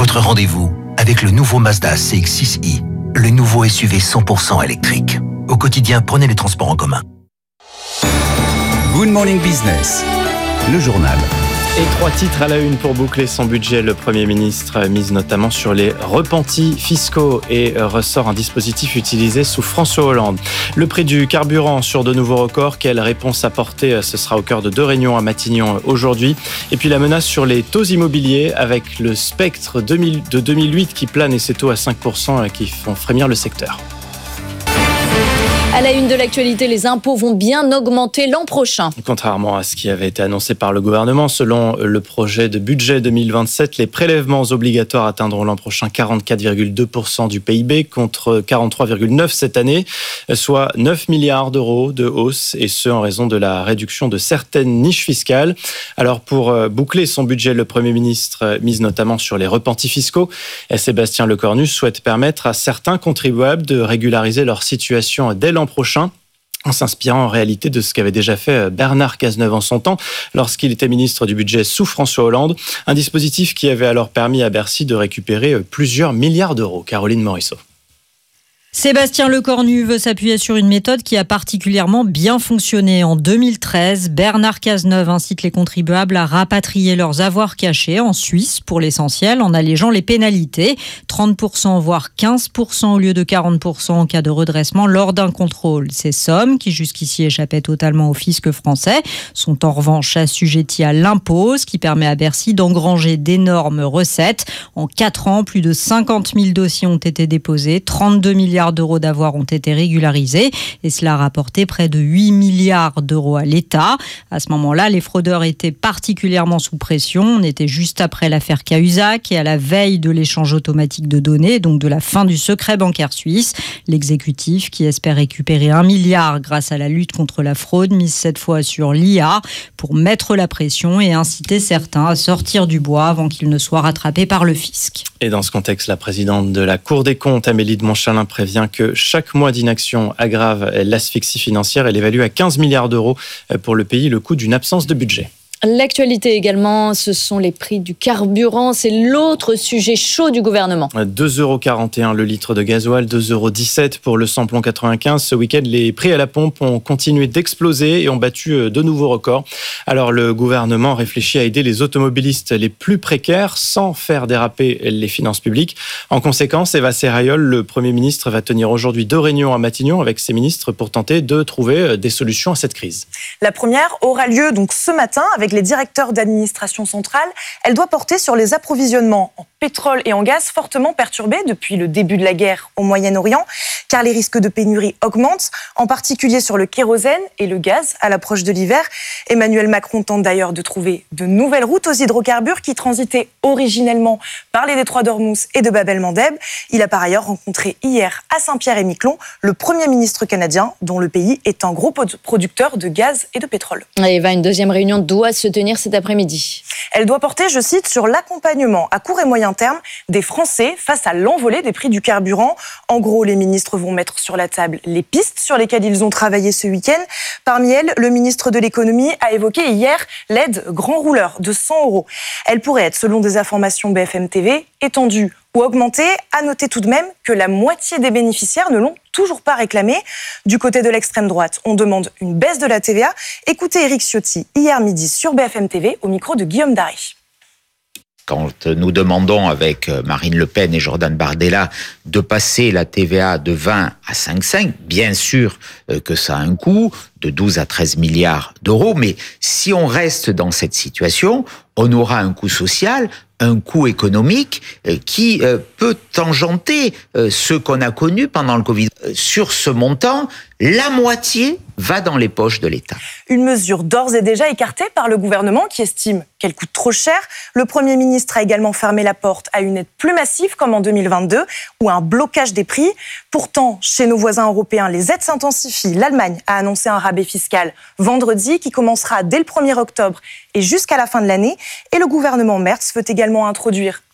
votre rendez-vous avec le nouveau Mazda CX-6i, le nouveau SUV 100% électrique. Au quotidien, prenez les transports en commun. Good Morning Business, le journal. Et 3 titres à la une pour boucler son budget. Le Premier ministre mise notamment sur les repentis fiscaux et ressort un dispositif utilisé sous François Hollande. Le prix du carburant sur de nouveaux records. Quelle réponse apporter? Ce sera au cœur de 2 réunions à Matignon aujourd'hui. Et puis la menace sur les taux immobiliers avec le spectre de 2008 qui plane et ses taux à 5% qui font frémir le secteur. À la une de l'actualité, les impôts vont bien augmenter l'an prochain. Contrairement à ce qui avait été annoncé par le gouvernement, selon le projet de budget 2027, les prélèvements obligatoires atteindront l'an prochain 44,2% du PIB contre 43,9% cette année, soit 9 milliards d'euros de hausse, et ce en raison de la réduction de certaines niches fiscales. Alors pour boucler son budget, le Premier ministre mise notamment sur les repentis fiscaux. Et Sébastien Lecornu souhaite permettre à certains contribuables de régulariser leur situation dès l'an prochain, en s'inspirant en réalité de ce qu'avait déjà fait Bernard Cazeneuve en son temps, lorsqu'il était ministre du budget sous François Hollande. Un dispositif qui avait alors permis à Bercy de récupérer plusieurs milliards d'euros. Caroline Morisseau. Sébastien Lecornu veut s'appuyer sur une méthode qui a particulièrement bien fonctionné. En 2013, Bernard Cazeneuve incite les contribuables à rapatrier leurs avoirs cachés en Suisse, pour l'essentiel, en allégeant les pénalités. 30%, voire 15% au lieu de 40% en cas de redressement lors d'un contrôle. Ces sommes, qui jusqu'ici échappaient totalement au fisc français, sont en revanche assujetties à l'impôt, ce qui permet à Bercy d'engranger d'énormes recettes. En 4 ans, plus de 50 000 dossiers ont été déposés, 32 milliards d'euros d'avoirs ont été régularisés et cela a rapporté près de 8 milliards d'euros à l'État. À ce moment-là, les fraudeurs étaient particulièrement sous pression. On était juste après l'affaire Cahuzac et à la veille de l'échange automatique de données, donc de la fin du secret bancaire suisse. L'exécutif, qui espère récupérer 1 milliard grâce à la lutte contre la fraude, mise cette fois sur l'IA pour mettre la pression et inciter certains à sortir du bois avant qu'ils ne soient rattrapés par le fisc. Et dans ce contexte, la présidente de la Cour des comptes, Amélie de Montchalin, prévient que chaque mois d'inaction aggrave l'asphyxie financière. Elle évalue à 15 milliards d'euros pour le pays le coût d'une absence de budget. L'actualité également, ce sont les prix du carburant. C'est l'autre sujet chaud du gouvernement. 2,41 € le litre de gasoil, 2,17 € pour le samplon 95. Ce week-end, les prix à la pompe ont continué d'exploser et ont battu de nouveaux records. Alors le gouvernement réfléchit à aider les automobilistes les plus précaires sans faire déraper les finances publiques. En conséquence, Eva Serrayol, le Premier ministre, va tenir aujourd'hui 2 réunions à Matignon avec ses ministres pour tenter de trouver des solutions à cette crise. La première aura lieu donc ce matin avec les directeurs d'administration centrale. Elle doit porter sur les approvisionnements en pétrole et en gaz fortement perturbés depuis le début de la guerre au Moyen-Orient, car les risques de pénurie augmentent, en particulier sur le kérosène et le gaz à l'approche de l'hiver. Emmanuel Macron tente d'ailleurs de trouver de nouvelles routes aux hydrocarbures qui transitaient originellement par les détroits d'Ormuz et de Bab el-Mandeb. Il a par ailleurs rencontré hier à Saint-Pierre-et-Miquelon le Premier ministre canadien, dont le pays est un gros producteur de gaz et de pétrole. Eva, une deuxième réunion doit se tenir cet après-midi. Elle doit porter, je cite, sur l'accompagnement à court et moyen terme des Français face à l'envolée des prix du carburant. En gros, les ministres vont mettre sur la table les pistes sur lesquelles ils ont travaillé ce week-end. Parmi elles, le ministre de l'économie a évoqué hier l'aide grand rouleur de 100 €. Elle pourrait être, selon des informations BFM TV, étendue ou augmentée. À noter tout de même que la moitié des bénéficiaires ne l'ont toujours pas réclamé. Du côté de l'extrême droite, on demande une baisse de la TVA. Écoutez Éric Ciotti hier midi sur BFM TV au micro de Guillaume Darry. Quand nous demandons avec Marine Le Pen et Jordan Bardella de passer la TVA de 20 à 5,5, bien sûr que ça a un coût de 12 à 13 milliards d'euros, mais si on reste dans cette situation, on aura un coût social, un coût économique qui peut tangenter ce qu'on a connu pendant le Covid. Sur ce montant, la moitié va dans les poches de l'État. Une mesure d'ores et déjà écartée par le gouvernement qui estime qu'elle coûte trop cher. Le Premier ministre a également fermé la porte à une aide plus massive comme en 2022 ou à un blocage des prix. Pourtant, chez nos voisins européens, les aides s'intensifient. L'Allemagne a annoncé un rabais fiscal vendredi qui commencera dès le 1er octobre et jusqu'à la fin de l'année. Et le gouvernement Merz veut également introduire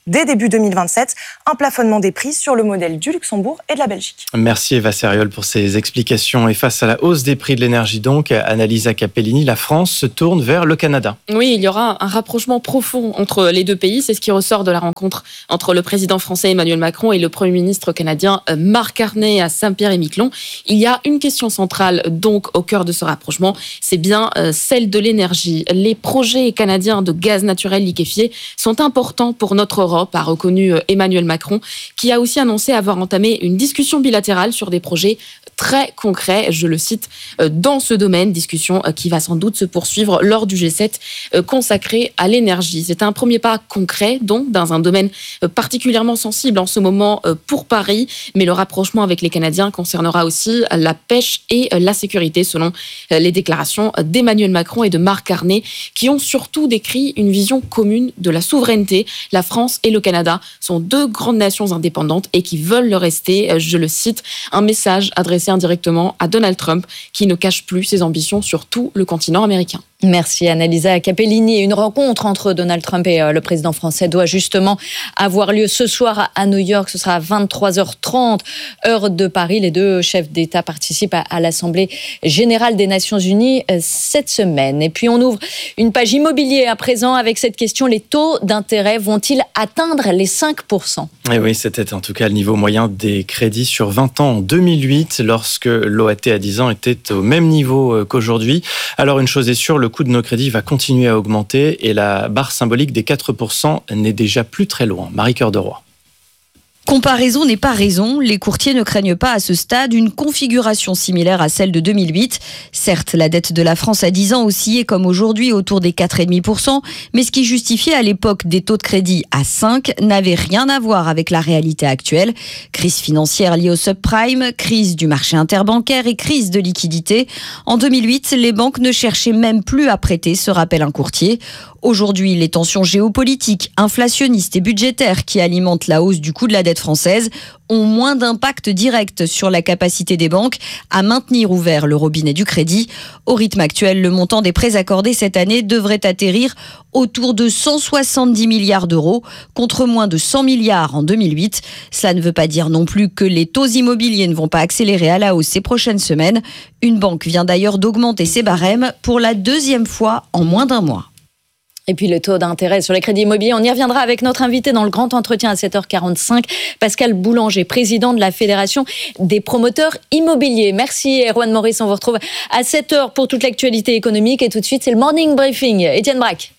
dès début 2027, un plafonnement des prix sur le modèle du Luxembourg et de la Belgique. Merci Eva Seriol pour ces explications. Et face à la hausse des prix de l'énergie donc, Annalisa Capellini, la France se tourne vers le Canada. Oui, il y aura un rapprochement profond entre les deux pays. C'est ce qui ressort de la rencontre entre le président français Emmanuel Macron et le Premier ministre canadien Mark Carney à Saint-Pierre-et-Miquelon. Il y a une question centrale donc au cœur de ce rapprochement, c'est bien celle de l'énergie. Les projets canadiens de gaz naturel liquéfié sont importants pour notre Europe, a reconnu Emmanuel Macron, qui a aussi annoncé avoir entamé une discussion bilatérale sur des projets très concrets, je le cite, dans ce domaine, discussion qui va sans doute se poursuivre lors du G7 consacré à l'énergie. C'est un premier pas concret, donc, dans un domaine particulièrement sensible en ce moment pour Paris, mais le rapprochement avec les Canadiens concernera aussi la pêche et la sécurité, selon les déclarations d'Emmanuel Macron et de Mark Carney, qui ont surtout décrit une vision commune de la souveraineté. La France et le Canada sont deux grandes nations indépendantes et qui veulent le rester, je le cite, un message adressé indirectement à Donald Trump, qui ne cache plus ses ambitions sur tout le continent américain. Merci Annalisa Capellini. Une rencontre entre Donald Trump et le président français doit justement avoir lieu ce soir à New York. Ce sera à 23h30, heure de Paris. Les deux chefs d'État participent à l'Assemblée générale des Nations Unies cette semaine. Et puis on ouvre une page immobilier à présent avec cette question. Les taux d'intérêt vont-ils atteindre les 5%? Et oui, c'était en tout cas le niveau moyen des crédits sur 20 ans en 2008, lorsque l'OAT à 10 ans était au même niveau qu'aujourd'hui. Alors une chose est sûre, le coût de nos crédits va continuer à augmenter et la barre symbolique des 4% n'est déjà plus très loin. Marie-Cœur de Roy. Comparaison n'est pas raison. Les courtiers ne craignent pas à ce stade une configuration similaire à celle de 2008. Certes, la dette de la France à 10 ans oscillait comme aujourd'hui autour des 4,5%, mais ce qui justifiait à l'époque des taux de crédit à 5 n'avait rien à voir avec la réalité actuelle. Crise financière liée au subprime, crise du marché interbancaire et crise de liquidité. En 2008, les banques ne cherchaient même plus à prêter, se rappelle un courtier. Aujourd'hui, les tensions géopolitiques, inflationnistes et budgétaires qui alimentent la hausse du coût de la dette française ont moins d'impact direct sur la capacité des banques à maintenir ouvert le robinet du crédit. Au rythme actuel, le montant des prêts accordés cette année devrait atterrir autour de 170 milliards d'euros, contre moins de 100 milliards en 2008. Cela ne veut pas dire non plus que les taux immobiliers ne vont pas accélérer à la hausse ces prochaines semaines. Une banque vient d'ailleurs d'augmenter ses barèmes pour la deuxième fois en moins d'un mois. Et puis le taux d'intérêt sur les crédits immobiliers, on y reviendra avec notre invité dans le grand entretien à 7h45, Pascal Boulanger, président de la Fédération des promoteurs immobiliers. Merci Erwan Maurice, on vous retrouve à 7h pour toute l'actualité économique et tout de suite c'est le Morning Briefing. Étienne Braque.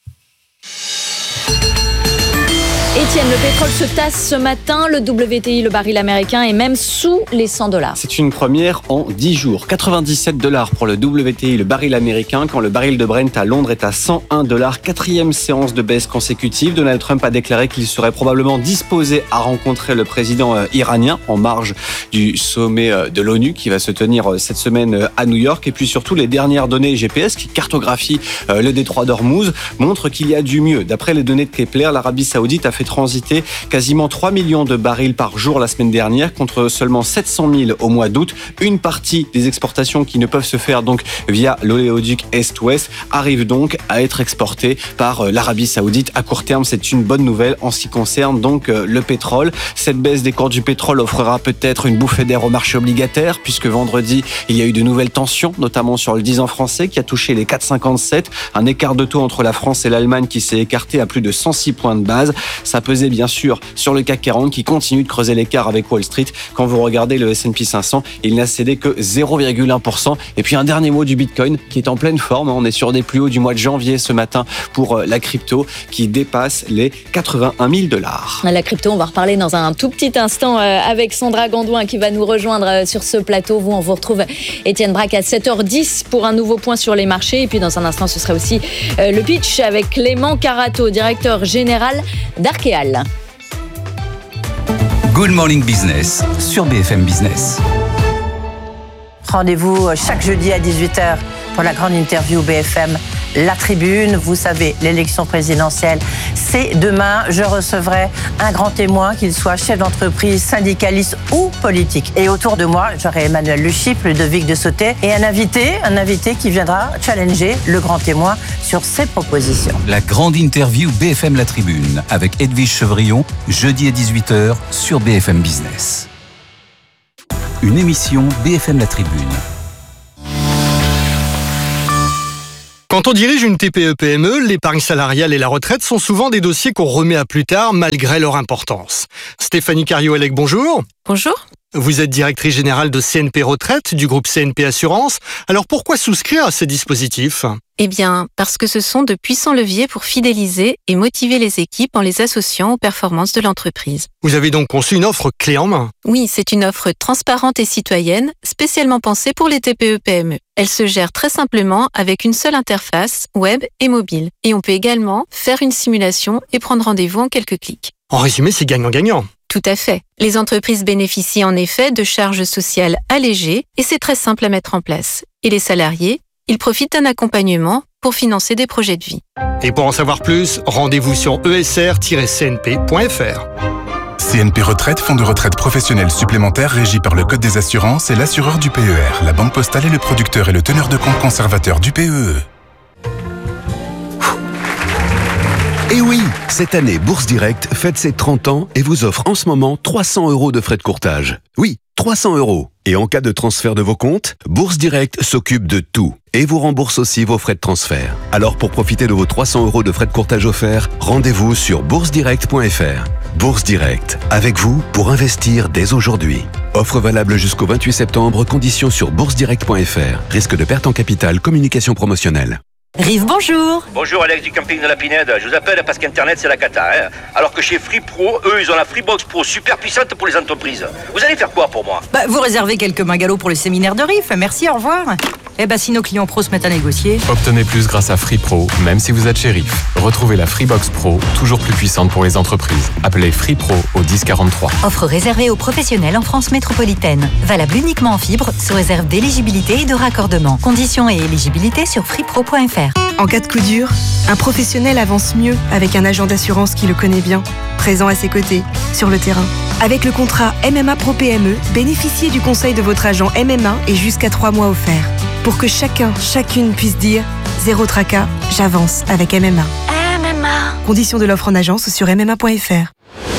Étienne, le pétrole se tasse ce matin, le WTI, le baril américain est même sous les $100. C'est une première en 10 jours. $97 pour le WTI, le baril américain, quand le baril de Brent à Londres est à $101. Quatrième séance de baisse consécutive. Donald Trump a déclaré qu'il serait probablement disposé à rencontrer le président iranien en marge du sommet de l'ONU qui va se tenir cette semaine à New York. Et puis surtout, les dernières données GPS qui cartographient le détroit d'Ormuz montrent qu'il y a du mieux. D'après les données de Kepler, l'Arabie Saoudite a fait transiter quasiment 3 millions de barils par jour la semaine dernière contre seulement 700 000 au mois d'août. Une partie des exportations qui ne peuvent se faire donc via l'oléoduc Est-Ouest arrive donc à être exportée par l'Arabie Saoudite à court terme. C'est une bonne nouvelle en ce qui concerne donc le pétrole. Cette baisse des cours du pétrole offrira peut-être une bouffée d'air au marché obligataire puisque vendredi il y a eu de nouvelles tensions, notamment sur le 10 ans français qui a touché les 4,57. Un écart de taux entre la France et l'Allemagne qui s'est écarté à plus de 106 points de base. Ça pesait bien sûr sur le CAC 40 qui continue de creuser l'écart avec Wall Street. Quand vous regardez le S&P 500, il n'a cédé que 0,1%. Et puis un dernier mot du Bitcoin qui est en pleine forme. On est sur des plus hauts du mois de janvier ce matin pour la crypto qui dépasse les $81 000. La crypto, on va reparler dans un tout petit instant avec Sandra Gandouin qui va nous rejoindre sur ce plateau. On vous retrouve Étienne Braque à 7h10 pour un nouveau point sur les marchés. Et puis dans un instant, ce sera aussi le pitch avec Clément Carato, directeur général d'Arkeal. Good Morning Business sur BFM Business. Rendez-vous chaque jeudi à 18h pour la grande interview BFM La Tribune. Vous savez, l'élection présidentielle, c'est demain. Je recevrai un grand témoin, qu'il soit chef d'entreprise, syndicaliste ou politique. Et autour de moi, j'aurai Emmanuel Luchyp, Ludovic de Sautet et un invité qui viendra challenger le grand témoin sur ses propositions. La grande interview BFM La Tribune avec Edwige Chevrillon, jeudi à 18h sur BFM Business. Une émission BFM La Tribune. Quand on dirige une TPE-PME, l'épargne salariale et la retraite sont souvent des dossiers qu'on remet à plus tard malgré leur importance. Stéphanie Cario-Elec, bonjour. Bonjour. Vous êtes directrice générale de CNP Retraite du groupe CNP Assurance. Alors pourquoi souscrire à ces dispositifs ? Eh bien, parce que ce sont de puissants leviers pour fidéliser et motiver les équipes en les associant aux performances de l'entreprise. Vous avez donc conçu une offre clé en main. Oui, c'est une offre transparente et citoyenne, spécialement pensée pour les TPE-PME. Elle se gère très simplement avec une seule interface, web et mobile. Et on peut également faire une simulation et prendre rendez-vous en quelques clics. En résumé, c'est gagnant-gagnant. Tout à fait. Les entreprises bénéficient en effet de charges sociales allégées et c'est très simple à mettre en place. Et les salariés, ils profitent d'un accompagnement pour financer des projets de vie. Et pour en savoir plus, rendez-vous sur esr-cnp.fr. CNP Retraite, fonds de retraite professionnel supplémentaire régi par le Code des assurances et l'assureur du PER. La Banque Postale est le producteur et le teneur de compte conservateur du PEE. Et oui, cette année, Bourse Direct fête ses 30 ans et vous offre en ce moment 300 € de frais de courtage. Oui, 300 €. Et en cas de transfert de vos comptes, Bourse Direct s'occupe de tout et vous rembourse aussi vos frais de transfert. Alors pour profiter de vos 300 € de frais de courtage offerts, rendez-vous sur boursedirect.fr. Bourse Direct, avec vous pour investir dès aujourd'hui. Offre valable jusqu'au 28 septembre, conditions sur boursedirect.fr. Risque de perte en capital, communication promotionnelle. Rive, bonjour. Bonjour Alex du camping de la Pinède. Je vous appelle parce qu'Internet c'est la cata. Alors que chez Free Pro, eux ils ont la Freebox Pro super puissante pour les entreprises. Vous allez faire quoi pour moi ? Vous réservez quelques mingalots pour le séminaire de Rive. Merci, au revoir. Si nos clients pros se mettent à négocier. Obtenez plus grâce à Free Pro, même si vous êtes chez Rive. Retrouvez la Freebox Pro, toujours plus puissante pour les entreprises. Appelez Free Pro au 1043. Offre réservée aux professionnels en France métropolitaine. Valable uniquement en fibre, sous réserve d'éligibilité et de raccordement. Conditions et éligibilité sur freepro.fr. En cas de coup dur, un professionnel avance mieux avec un agent d'assurance qui le connaît bien, présent à ses côtés, sur le terrain. Avec le contrat MMA Pro PME, bénéficiez du conseil de votre agent MMA et jusqu'à 3 mois offerts. Pour que chacune puisse dire « Zéro tracas, j'avance avec MMA ». MMA. Conditions de l'offre en agence sur mma.fr.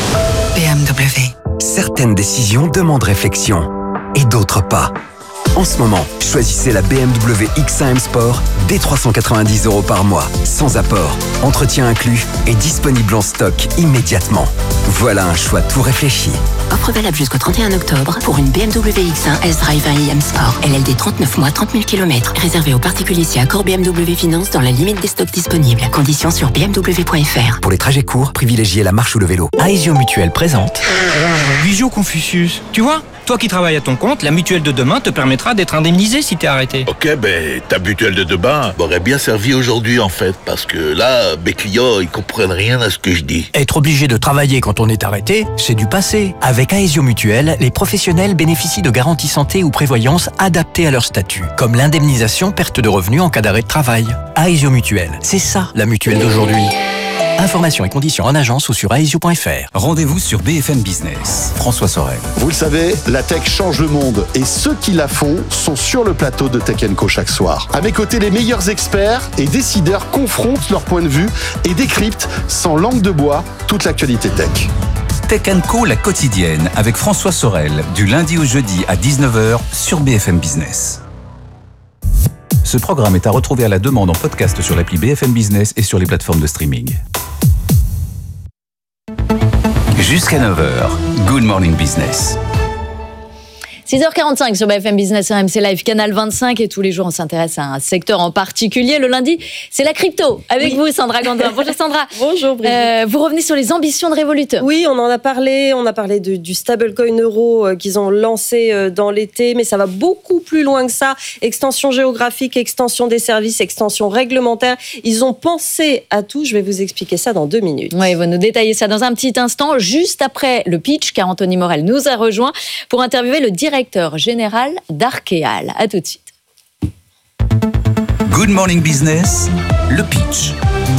BMW. Certaines décisions demandent réflexion et d'autres pas. En ce moment, choisissez la BMW X1 M Sport dès 390 € par mois, sans apport, entretien inclus et disponible en stock immédiatement. Voilà un choix tout réfléchi. Offre valable jusqu'au 31 octobre pour une BMW X1 S-Drive 1 IM Sport. LLD 39 mois, 30 000 km. Réservé aux particuliers si accord BMW Finance dans la limite des stocks disponibles. Conditions sur bmw.fr. Pour les trajets courts, privilégiez la marche ou le vélo. Aesio Mutuelle présente. Bijou Confucius. Tu vois, toi qui travailles à ton compte, la mutuelle de demain te permettra d'être indemnisé si t'es arrêté. Ok, ta mutuelle de demain m'aurait bien servi aujourd'hui en fait, parce que là, mes clients, ils comprennent rien à ce que je dis. Être obligé de travailler quand on est arrêté, c'est du passé. Avec Aesio Mutuelle, les professionnels bénéficient de garanties santé ou prévoyance adaptées à leur statut, comme l'indemnisation perte de revenus en cas d'arrêt de travail. Aesio Mutuelle, c'est ça la mutuelle d'aujourd'hui. Informations et conditions en agence ou sur aesio.fr. Rendez-vous sur BFM Business. François Sorel. Vous le savez, la tech change le monde et ceux qui la font sont sur le plateau de Tech & Co chaque soir. À mes côtés, les meilleurs experts et décideurs confrontent leur point de vue et décryptent sans langue de bois toute l'actualité tech. Tech & Co, la quotidienne, avec François Sorel, du lundi au jeudi à 19h sur BFM Business. Ce programme est à retrouver à la demande en podcast sur l'appli BFM Business et sur les plateformes de streaming. Jusqu'à 9h, Good Morning Business. 6h45 sur BFM Business RMC Live, Canal 25, et tous les jours on s'intéresse à un secteur en particulier. Le lundi, c'est la crypto. Avec vous, Sandra Gandin. Bonjour Sandra. Bonjour Brigitte. Vous revenez sur les ambitions de Revolut. Oui, on en a parlé. On a parlé du stablecoin euro qu'ils ont lancé dans l'été, mais ça va beaucoup plus loin que ça. Extension géographique, extension des services, extension réglementaire. Ils ont pensé à tout. Je vais vous expliquer ça dans 2 minutes. Oui, vous nous détaillez ça dans un petit instant, juste après le pitch, car Anthony Morel nous a rejoint pour interviewer le directeur général d'Arkeal. À tout de suite. Good Morning Business, le pitch.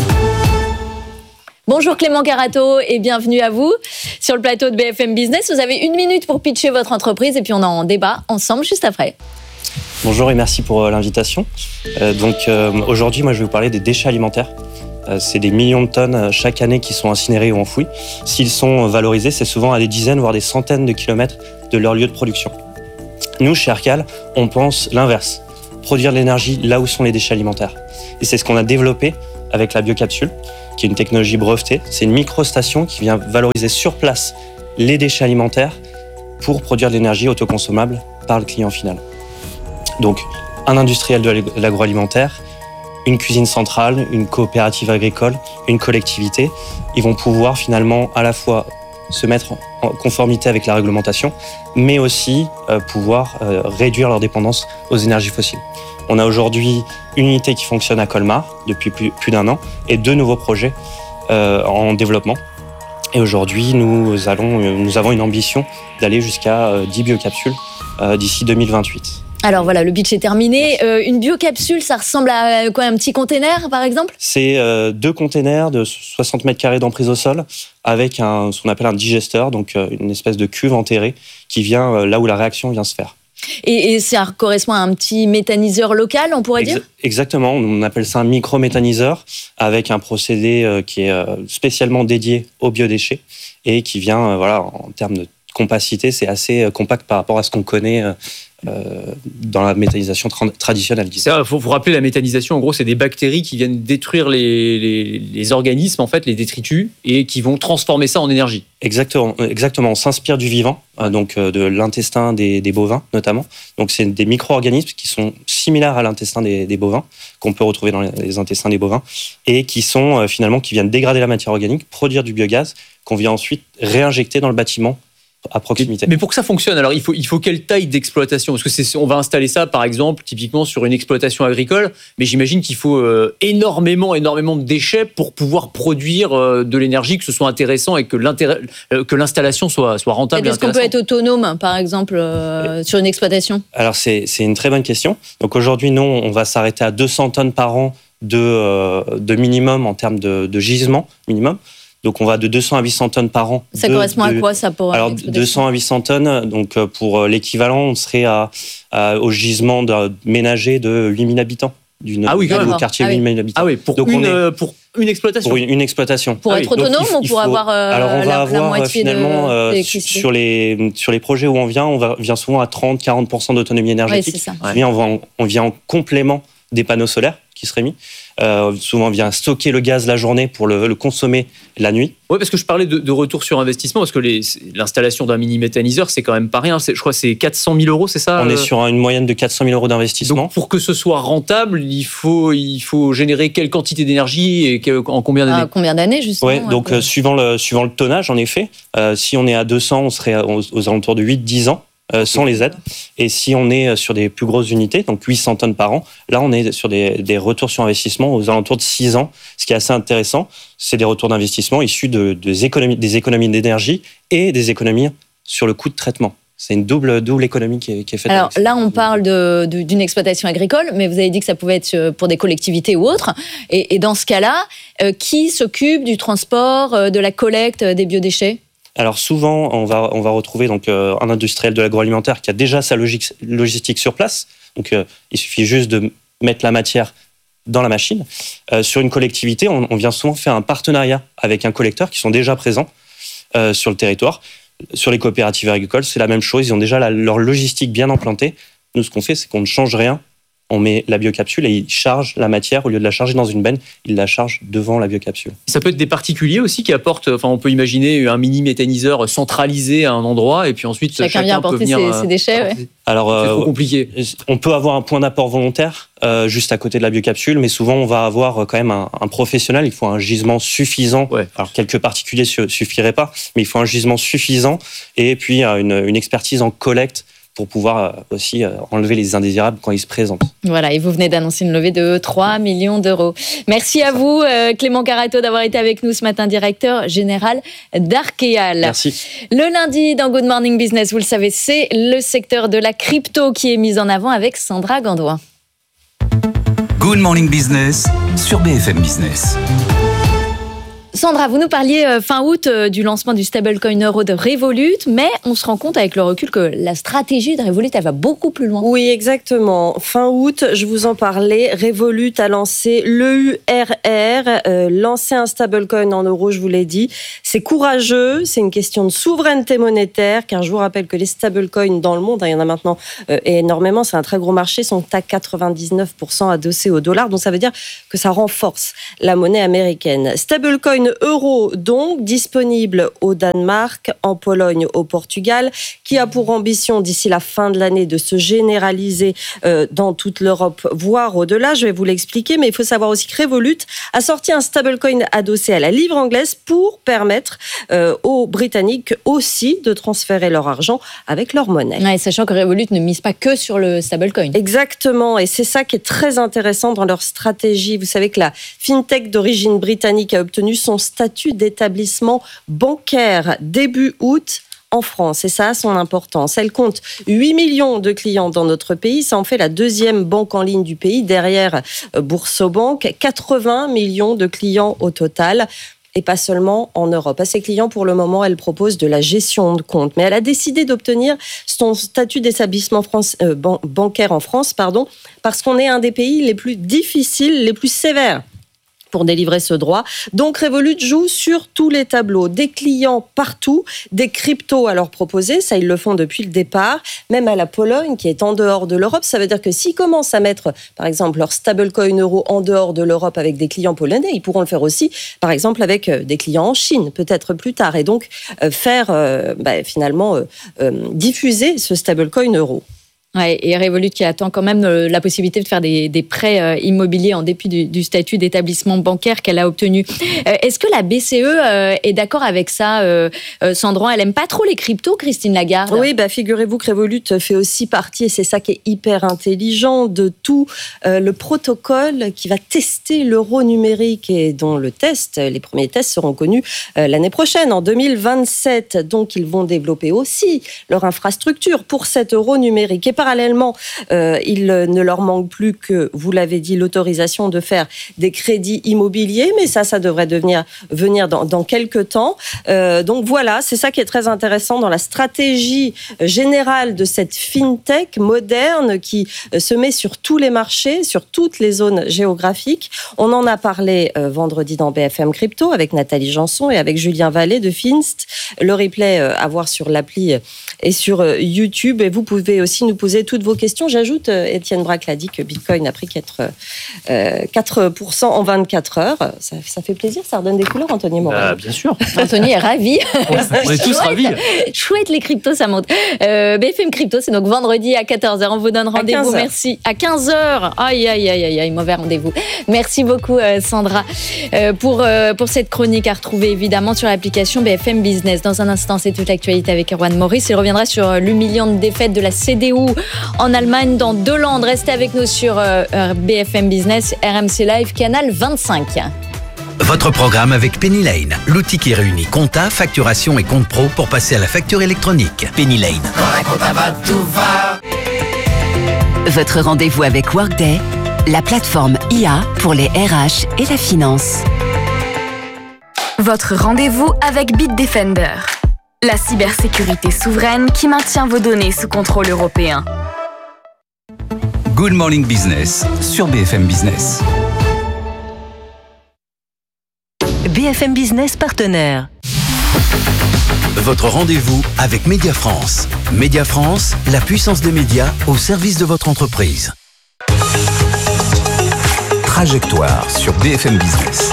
Bonjour Clément Carato et bienvenue à vous sur le plateau de BFM Business. Vous avez 1 minute pour pitcher votre entreprise et puis on en débat ensemble juste après. Bonjour et merci pour l'invitation. Aujourd'hui, moi je vais vous parler des déchets alimentaires. C'est des millions de tonnes chaque année qui sont incinérés ou enfouis. S'ils sont valorisés, c'est souvent à des dizaines voire des centaines de kilomètres de leur lieu de production. Nous, chez Arcal, on pense l'inverse. Produire de l'énergie là où sont les déchets alimentaires. Et c'est ce qu'on a développé avec la biocapsule, qui est une technologie brevetée. C'est une microstation qui vient valoriser sur place les déchets alimentaires pour produire de l'énergie autoconsommable par le client final. Donc, un industriel de l'agroalimentaire, une cuisine centrale, une coopérative agricole, une collectivité, ils vont pouvoir finalement à la fois se mettre en conformité avec la réglementation, mais aussi pouvoir réduire leur dépendance aux énergies fossiles. On a aujourd'hui une unité qui fonctionne à Colmar depuis plus d'1 an et 2 nouveaux projets en développement. Et aujourd'hui, nous avons une ambition d'aller jusqu'à 10 biocapsules d'ici 2028. Alors voilà, le pitch est terminé. Une biocapsule, ça ressemble à quoi, un petit container par exemple ? C'est 2 containers de 60 mètres carrés d'emprise au sol avec ce qu'on appelle un digesteur, donc une espèce de cuve enterrée qui vient là où la réaction vient se faire. Et ça correspond à un petit méthaniseur local, on pourrait dire ? Exactement, on appelle ça un micro-méthaniseur avec un procédé qui est spécialement dédié aux biodéchets et qui vient, en termes de compacité, c'est assez compact par rapport à ce qu'on connaît dans la méthanisation traditionnelle. Il faut vous rappeler, la méthanisation, en gros, c'est des bactéries qui viennent détruire les organismes, en fait, les détritus, et qui vont transformer ça en énergie. Exactement. On s'inspire du vivant, donc de l'intestin des bovins, notamment. Donc, c'est des micro-organismes qui sont similaires à l'intestin des bovins, qu'on peut retrouver dans les intestins des bovins, et qui sont finalement, qui viennent dégrader la matière organique, produire du biogaz, qu'on vient ensuite réinjecter dans le bâtiment à proximité. Mais pour que ça fonctionne, alors il faut quelle taille d'exploitation ? Parce que on va installer ça, par exemple, typiquement sur une exploitation agricole, mais j'imagine qu'il faut énormément de déchets pour pouvoir produire de l'énergie, que ce soit intéressant et que l'installation soit rentable. Est-ce qu'on peut être autonome, par exemple, sur une exploitation ? Alors c'est une très bonne question. Donc aujourd'hui, nous, on va s'arrêter à 200 tonnes par an de minimum en termes de gisement minimum. Donc, on va de 200 à 800 tonnes par an. Ça correspond à quoi, ça, pour Alors, 200 à 800 tonnes, donc pour l'équivalent, on serait au gisement ménager de 8000 habitants. Du quartier 8000 habitants. Ah oui, pour une exploitation. Pour une exploitation. Pour être autonome ou pour avoir la moitié finalement, sur les projets où on vient souvent à 30-40% d'autonomie énergétique. Oui, c'est ça. On vient en complément des panneaux solaires qui seraient mis. Souvent, on vient stocker le gaz la journée pour le consommer la nuit. Oui, parce que je parlais de retour sur investissement, parce que l'installation d'un mini-méthaniseur, c'est quand même pas rien. Je crois que c'est 400 000 euros, c'est ça ? On est sur une moyenne de 400 000 euros d'investissement. Donc, pour que ce soit rentable, il faut générer quelle quantité d'énergie et en combien d'années ? Combien d'années, justement ? Oui, donc suivant le tonnage, en effet. Si on est à 200, on serait aux alentours de 8-10 ans. Sans les aides. Et si on est sur des plus grosses unités, donc 800 tonnes par an, là, on est sur des retours sur investissement aux alentours de 6 ans. Ce qui est assez intéressant, c'est des retours d'investissement issus des économies d'énergie et des économies sur le coût de traitement. C'est une double économie qui est faite. Alors là, on parle d'une exploitation agricole, mais vous avez dit que ça pouvait être pour des collectivités ou autres. Et dans ce cas-là, qui s'occupe du transport, de la collecte des biodéchets ? Alors souvent, on va retrouver donc un industriel de l'agroalimentaire qui a déjà sa logistique sur place. Donc il suffit juste de mettre la matière dans la machine. Sur une collectivité, on vient souvent faire un partenariat avec un collecteur qui sont déjà présents sur le territoire. Sur les coopératives agricoles, c'est la même chose. Ils ont déjà leur logistique bien implantée. Nous, ce qu'on fait, c'est qu'on ne change rien. On met la biocapsule et il charge la matière. Au lieu de la charger dans une benne, il la charge devant la biocapsule. Ça peut être des particuliers aussi qui apportent, on peut imaginer un mini-méthaniseur centralisé à un endroit et puis ensuite chacun vient apporter ses déchets. Ouais. Alors, c'est trop compliqué. On peut avoir un point d'apport volontaire juste à côté de la biocapsule, mais souvent on va avoir quand même un professionnel. Il faut un gisement suffisant. Ouais. Alors quelques particuliers suffiraient pas, mais il faut un gisement suffisant et puis une expertise en collecte pour pouvoir aussi enlever les indésirables quand ils se présentent. Voilà, et vous venez d'annoncer une levée de 3 millions d'euros. Merci à vous, Clément Carato, d'avoir été avec nous ce matin, directeur général d'Arkeal. Merci. Le lundi, dans Good Morning Business, vous le savez, c'est le secteur de la crypto qui est mis en avant avec Sandra Gandoin. Good Morning Business sur BFM Business. Sandra, vous nous parliez fin août du lancement du stablecoin euro de Revolut, mais on se rend compte avec le recul que la stratégie de Revolut, elle va beaucoup plus loin. Oui, exactement. Fin août, je vous en parlais, Revolut a lancé l'EURR, lancé un stablecoin en euros, je vous l'ai dit. C'est courageux, c'est une question de souveraineté monétaire, car je vous rappelle que les stablecoins dans le monde, il y en a maintenant énormément, c'est un très gros marché, sont à 99% adossés au dollar, donc ça veut dire que ça renforce la monnaie américaine. Stablecoin euro, donc, disponible au Danemark, en Pologne, au Portugal, qui a pour ambition, d'ici la fin de l'année, de se généraliser dans toute l'Europe, voire au-delà. Je vais vous l'expliquer, mais il faut savoir aussi que Revolut a sorti un stablecoin adossé à la livre anglaise pour permettre aux Britanniques aussi de transférer leur argent avec leur monnaie. Ouais, sachant que Revolut ne mise pas que sur le stablecoin. Exactement, et c'est ça qui est très intéressant dans leur stratégie. Vous savez que la fintech d'origine britannique a obtenu son statut d'établissement bancaire début août en France, et ça a son importance. Elle compte 8 millions de clients dans notre pays, ça en fait la deuxième banque en ligne du pays, derrière Boursorama, 80 millions de clients au total. Et pas seulement en Europe. À ses clients, pour le moment, elle propose de la gestion de compte. Mais elle a décidé d'obtenir son statut d'établissement bancaire en France, parce qu'on est un des pays les plus difficiles, les plus sévères pour délivrer ce droit. Donc Revolut joue sur tous les tableaux, des clients partout, des cryptos à leur proposer, ça ils le font depuis le départ, même à la Pologne qui est en dehors de l'Europe. Ça veut dire que s'ils commencent à mettre par exemple leur stablecoin euro en dehors de l'Europe avec des clients polonais, ils pourront le faire aussi par exemple avec des clients en Chine, peut-être plus tard, et donc diffuser ce stablecoin euro. Ouais, et Revolut qui attend quand même la possibilité de faire des prêts immobiliers en dépit du statut d'établissement bancaire qu'elle a obtenu. Est-ce que la BCE est d'accord avec ça, Sandra? Elle aime pas trop les cryptos, Christine Lagarde? Oui, figurez-vous que Revolut fait aussi partie, et c'est ça qui est hyper intelligent, de tout le protocole qui va tester l'euro numérique et dont les premiers tests seront connus l'année prochaine, en 2027. Donc, ils vont développer aussi leur infrastructure pour cet euro numérique. Et parallèlement, il ne leur manque plus que, vous l'avez dit, l'autorisation de faire des crédits immobiliers, mais ça devrait venir dans quelques temps. Donc voilà, c'est ça qui est très intéressant dans la stratégie générale de cette fintech moderne qui se met sur tous les marchés, sur toutes les zones géographiques. On en a parlé vendredi dans BFM Crypto avec Nathalie Janson et avec Julien Vallée de Finst. Le replay à voir sur l'appli et sur YouTube. Et vous pouvez aussi nous poser toutes vos questions. J'ajoute, Étienne Braque l'a dit, que Bitcoin a pris 4% en 24 heures. Ça fait plaisir, ça redonne des couleurs, Anthony Morel. Bien sûr. Anthony est ravi. On est tous ravis. Chouette, les cryptos, ça monte. BFM Crypto, c'est donc vendredi à 14h. On vous donne rendez-vous. Merci. À 15h. Aïe, mauvais rendez-vous. Merci beaucoup, Sandra, pour cette chronique à retrouver évidemment sur l'application BFM Business. Dans un instant, c'est toute l'actualité avec Erwan Maurice. Il reviendra sur l'humiliante défaite de la CDU en Allemagne dans 2 landes. Restez avec nous sur BFM Business, RMC Live, canal 25. Votre programme avec Penny Lane, l'outil qui réunit compta, facturation et compte pro pour passer à la facture électronique. Penny Lane. Votre rendez-vous avec Workday, la plateforme IA pour les RH et la finance. Votre rendez-vous avec Bitdefender, la cybersécurité souveraine qui maintient vos données sous contrôle européen. Good Morning Business sur BFM Business. BFM Business partenaire. Votre rendez-vous avec Média France. Média France, la puissance des médias au service de votre entreprise. Trajectoire sur BFM Business.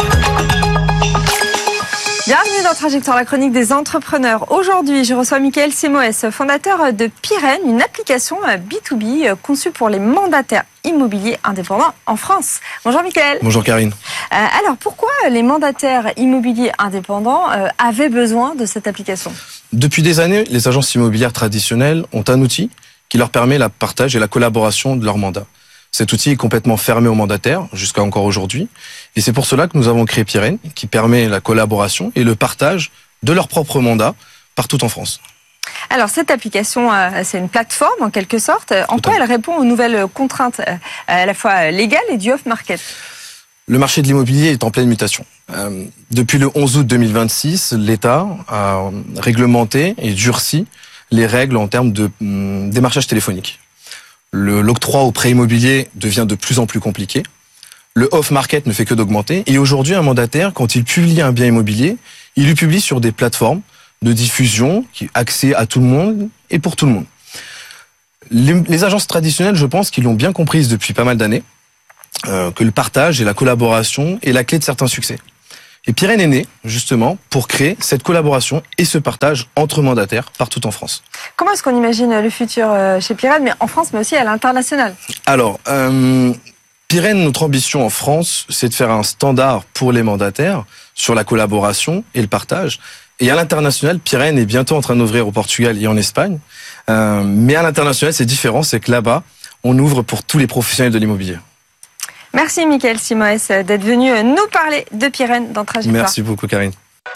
Bienvenue dans Trajectoire, la chronique des entrepreneurs. Aujourd'hui, je reçois Michael Semoès, fondateur de Pyren, une application B2B conçue pour les mandataires immobiliers indépendants en France. Bonjour Michael. Bonjour Karine. Alors, pourquoi les mandataires immobiliers indépendants avaient besoin de cette application ? Depuis des années, les agences immobilières traditionnelles ont un outil qui leur permet le partage et la collaboration de leurs mandats. Cet outil est complètement fermé aux mandataires, jusqu'à encore aujourd'hui. Et c'est pour cela que nous avons créé Pyren, qui permet la collaboration et le partage de leurs propres mandats partout en France. Alors, cette application, c'est une plateforme en quelque sorte. En quoi elle répond aux nouvelles contraintes à la fois légales et du off-market ? Le marché de l'immobilier est en pleine mutation. Depuis le 11 août 2026, l'État a réglementé et durci les règles en termes de démarchage téléphonique. L'octroi au prêt immobilier devient de plus en plus compliqué. Le off-market ne fait que d'augmenter. Et aujourd'hui, un mandataire, quand il publie un bien immobilier, il le publie sur des plateformes de diffusion qui ont accès à tout le monde et pour tout le monde. Les agences traditionnelles, je pense qu'ils l'ont bien comprise depuis pas mal d'années, que le partage et la collaboration est la clé de certains succès. Et Pyrène est né, justement, pour créer cette collaboration et ce partage entre mandataires partout en France. Comment est-ce qu'on imagine le futur chez Pyrène, mais en France, mais aussi à l'international ? Alors, Pyrène, notre ambition en France, c'est de faire un standard pour les mandataires sur la collaboration et le partage. Et à l'international, Pyrène est bientôt en train d'ouvrir au Portugal et en Espagne. Mais à l'international, c'est différent, c'est que là-bas, on ouvre pour tous les professionnels de l'immobilier. Merci Mickaël Simoes d'être venu nous parler de Pyrène dans Trajectoire. Merci beaucoup Karine.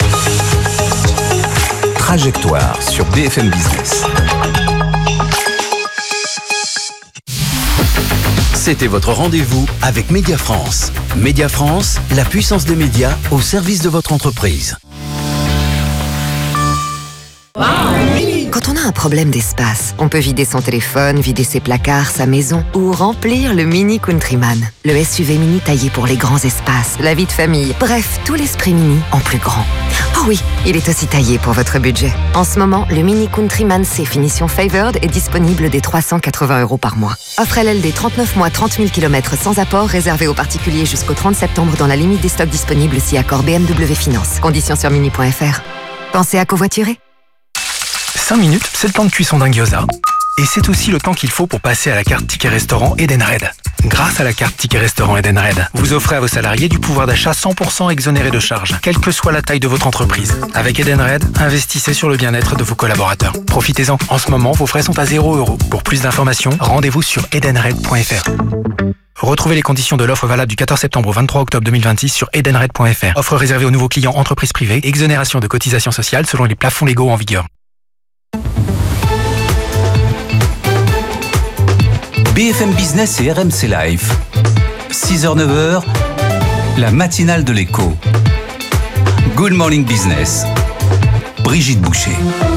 Trajectoire sur BFM Business. C'était votre rendez-vous avec Média France. Média France, la puissance des médias au service de votre entreprise. Quand on a un problème d'espace, on peut vider son téléphone, vider ses placards, sa maison ou remplir le Mini Countryman. Le SUV mini taillé pour les grands espaces, la vie de famille, bref, tout l'esprit mini en plus grand. Oh oui, il est aussi taillé pour votre budget. En ce moment, le Mini Countryman C finition Favored est disponible dès 380 € par mois. Offre LLD 39 mois, 30 000 km sans apport, réservé aux particuliers jusqu'au 30 septembre dans la limite des stocks disponibles si accord BMW Finance. Conditions sur mini.fr. Pensez à covoiturer. 5 minutes, c'est le temps de cuisson d'un gyoza. Et c'est aussi le temps qu'il faut pour passer à la carte Ticket Restaurant Edenred. Grâce à la carte Ticket Restaurant Edenred, vous offrez à vos salariés du pouvoir d'achat 100% exonéré de charges, quelle que soit la taille de votre entreprise. Avec Edenred, investissez sur le bien-être de vos collaborateurs. Profitez-en. En ce moment, vos frais sont à 0 €. Pour plus d'informations, rendez-vous sur edenred.fr. Retrouvez les conditions de l'offre valable du 14 septembre au 23 octobre 2026 sur edenred.fr. Offre réservée aux nouveaux clients entreprises privées, exonération de cotisations sociales selon les plafonds légaux en vigueur. BFM Business et RMC Live. 6h-9h, la matinale de l'écho. Good Morning Business. Brigitte Boucher.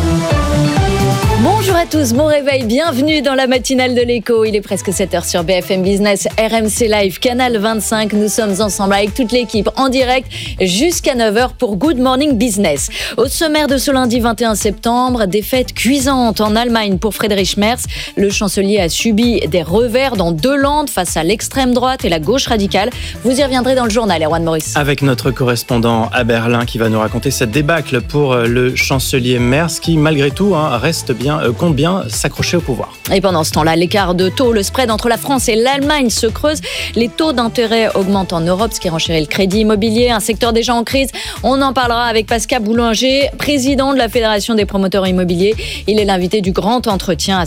Bonjour à tous, bon réveil, bienvenue dans la matinale de l'écho. Il est presque 7h sur BFM Business, RMC Live, Canal 25. Nous sommes ensemble avec toute l'équipe en direct jusqu'à 9h pour Good Morning Business. Au sommaire de ce lundi 21 septembre, défaite cuisante en Allemagne pour Friedrich Merz. Le chancelier a subi des revers dans 2 Landes face à l'extrême droite et la gauche radicale. Vous y reviendrez dans le journal, Erwan Maurice. Avec notre correspondant à Berlin qui va nous raconter cette débâcle pour le chancelier Merz qui, malgré tout, compte bien s'accrocher au pouvoir. Et pendant ce temps-là, l'écart de taux, le spread entre la France et l'Allemagne se creuse. Les taux d'intérêt augmentent en Europe, ce qui renchérit le crédit immobilier, un secteur déjà en crise. On en parlera avec Pascal Boulanger, président de la Fédération des promoteurs immobiliers. Il est l'invité du grand entretien à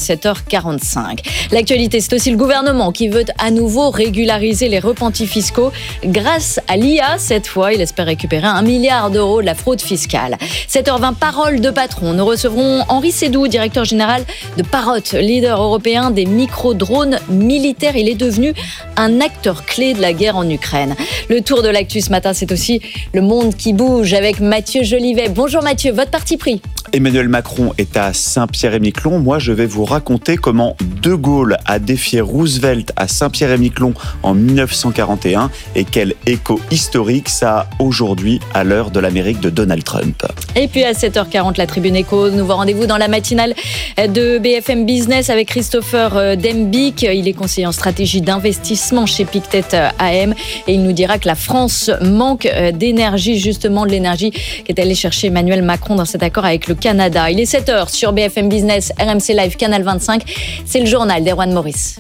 7h45. L'actualité, c'est aussi le gouvernement qui veut à nouveau régulariser les repentis fiscaux. Grâce à l'IA, cette fois, il espère récupérer 1 milliard d'euros de la fraude fiscale. 7h20, parole de patron. Nous recevrons Henri Sédou, directeur général de Parrot, leader européen des micro-drones militaires. Il est devenu un acteur clé de la guerre en Ukraine. Le tour de l'actu ce matin, c'est aussi le monde qui bouge avec Mathieu Jolivet. Bonjour Mathieu, votre parti pris ? Emmanuel Macron est à Saint-Pierre-et-Miquelon. Moi, je vais vous raconter comment De Gaulle a défié Roosevelt à Saint-Pierre-et-Miquelon en 1941 et quel écho historique ça a aujourd'hui à l'heure de l'Amérique de Donald Trump. Et puis à 7h40, la Tribune Écho, nouveau rendez-vous dans la matinale de BFM Business avec Christopher Dembic. Il est conseiller en stratégie d'investissement chez Pictet AM et il nous dira que la France manque d'énergie, justement de l'énergie qu'est allé chercher Emmanuel Macron dans cet accord avec le Canada. Il est 7h sur BFM Business, RMC Live, Canal 25. C'est le journal d'Erwan Maurice.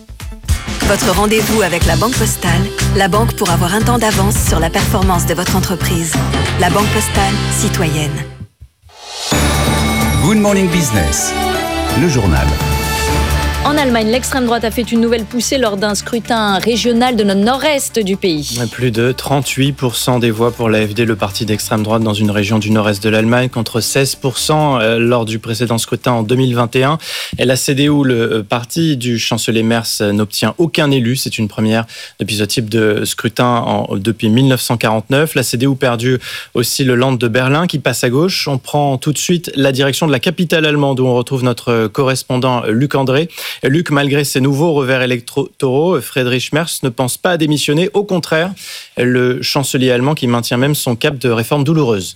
Votre rendez-vous avec la Banque Postale, la banque pour avoir un temps d'avance sur la performance de votre entreprise. La Banque Postale, citoyenne. Good Morning Business, le journal. En Allemagne, l'extrême droite a fait une nouvelle poussée lors d'un scrutin régional de notre nord-est du pays. Plus de 38% des voix pour l'AfD, le parti d'extrême droite dans une région du nord-est de l'Allemagne, contre 16% lors du précédent scrutin en 2021. Et la CDU, le parti du chancelier Merz, n'obtient aucun élu. C'est une première depuis ce type de scrutin depuis 1949. La CDU perdu aussi le Land de Berlin qui passe à gauche. On prend tout de suite la direction de la capitale allemande où on retrouve notre correspondant Luc André. Luc, malgré ces nouveaux revers électoraux, Friedrich Merz ne pense pas à démissionner. Au contraire, le chancelier allemand qui maintient même son cap de réforme douloureuse.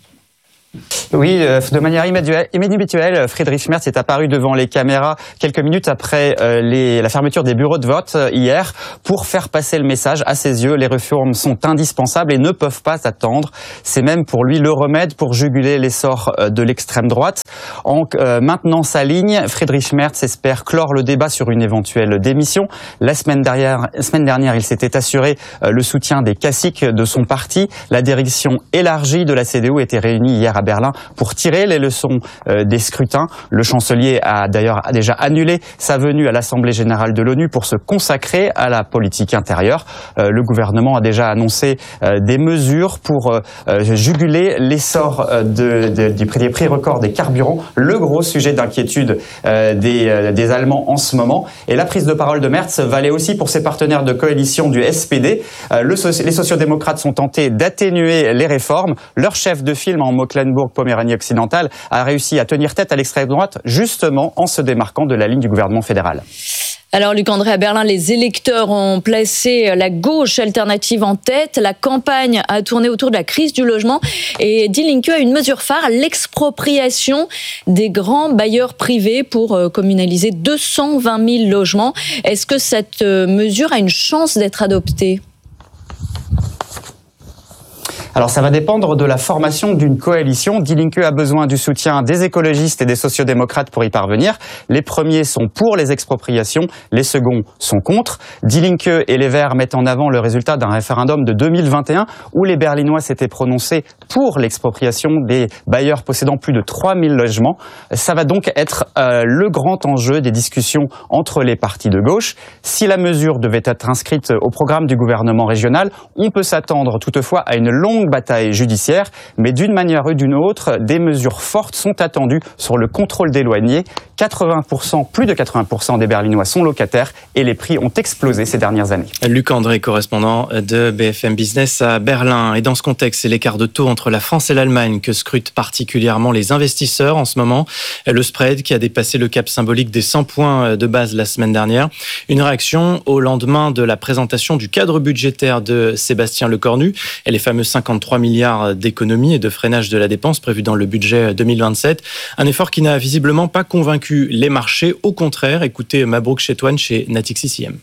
Oui, de manière inhabituelle, Friedrich Merz est apparu devant les caméras quelques minutes après la fermeture des bureaux de vote hier pour faire passer le message. À ses yeux, les réformes sont indispensables et ne peuvent pas attendre. C'est même pour lui le remède pour juguler l'essor de l'extrême droite. En maintenant sa ligne, Friedrich Merz espère clore le débat sur une éventuelle démission. La semaine dernière, il s'était assuré le soutien des caciques de son parti. La direction élargie de la CDU était réunie hier à Berlin pour tirer les leçons des scrutins. Le chancelier a d'ailleurs déjà annulé sa venue à l'Assemblée générale de l'ONU pour se consacrer à la politique intérieure. Le gouvernement a déjà annoncé des mesures pour juguler l'essor des prix records des carburants, le gros sujet d'inquiétude des Allemands en ce moment. Et la prise de parole de Merz valait aussi pour ses partenaires de coalition du SPD. Les sociodémocrates sont tentés d'atténuer les réformes. Leur chef de file en Mecklembourg-Poméranie occidentale a réussi à tenir tête à l'extrême droite justement en se démarquant de la ligne du gouvernement fédéral. Alors Luc André, à Berlin, les électeurs ont placé la gauche alternative en tête. La campagne a tourné autour de la crise du logement et Die Linke a une mesure phare, l'expropriation des grands bailleurs privés pour communaliser 220 000 logements. Est-ce que cette mesure a une chance d'être adoptée ? Alors ça va dépendre de la formation d'une coalition. Die Linke a besoin du soutien des écologistes et des sociodémocrates pour y parvenir. Les premiers sont pour les expropriations, les seconds sont contre. Die Linke et les Verts mettent en avant le résultat d'un référendum de 2021 où les Berlinois s'étaient prononcés pour l'expropriation des bailleurs possédant plus de 3000 logements. Ça va donc être le grand enjeu des discussions entre les partis de gauche. Si la mesure devait être inscrite au programme du gouvernement régional, on peut s'attendre toutefois à une longue bataille judiciaire, mais d'une manière ou d'une autre, des mesures fortes sont attendues sur le contrôle des loyers. 80%, plus de 80% des Berlinois sont locataires et les prix ont explosé ces dernières années. Luc André, correspondant de BFM Business à Berlin. Et dans ce contexte, c'est l'écart de taux entre la France et l'Allemagne que scrutent particulièrement les investisseurs en ce moment. Le spread qui a dépassé le cap symbolique des 100 points de base la semaine dernière. Une réaction au lendemain de la présentation du cadre budgétaire de Sébastien Lecornu et les fameux 53 milliards d'économies et de freinage de la dépense prévus dans le budget 2027. Un effort qui n'a visiblement pas convaincu les marchés. Au contraire, écoutez Mabrouk Chetouane chez Natixis IM.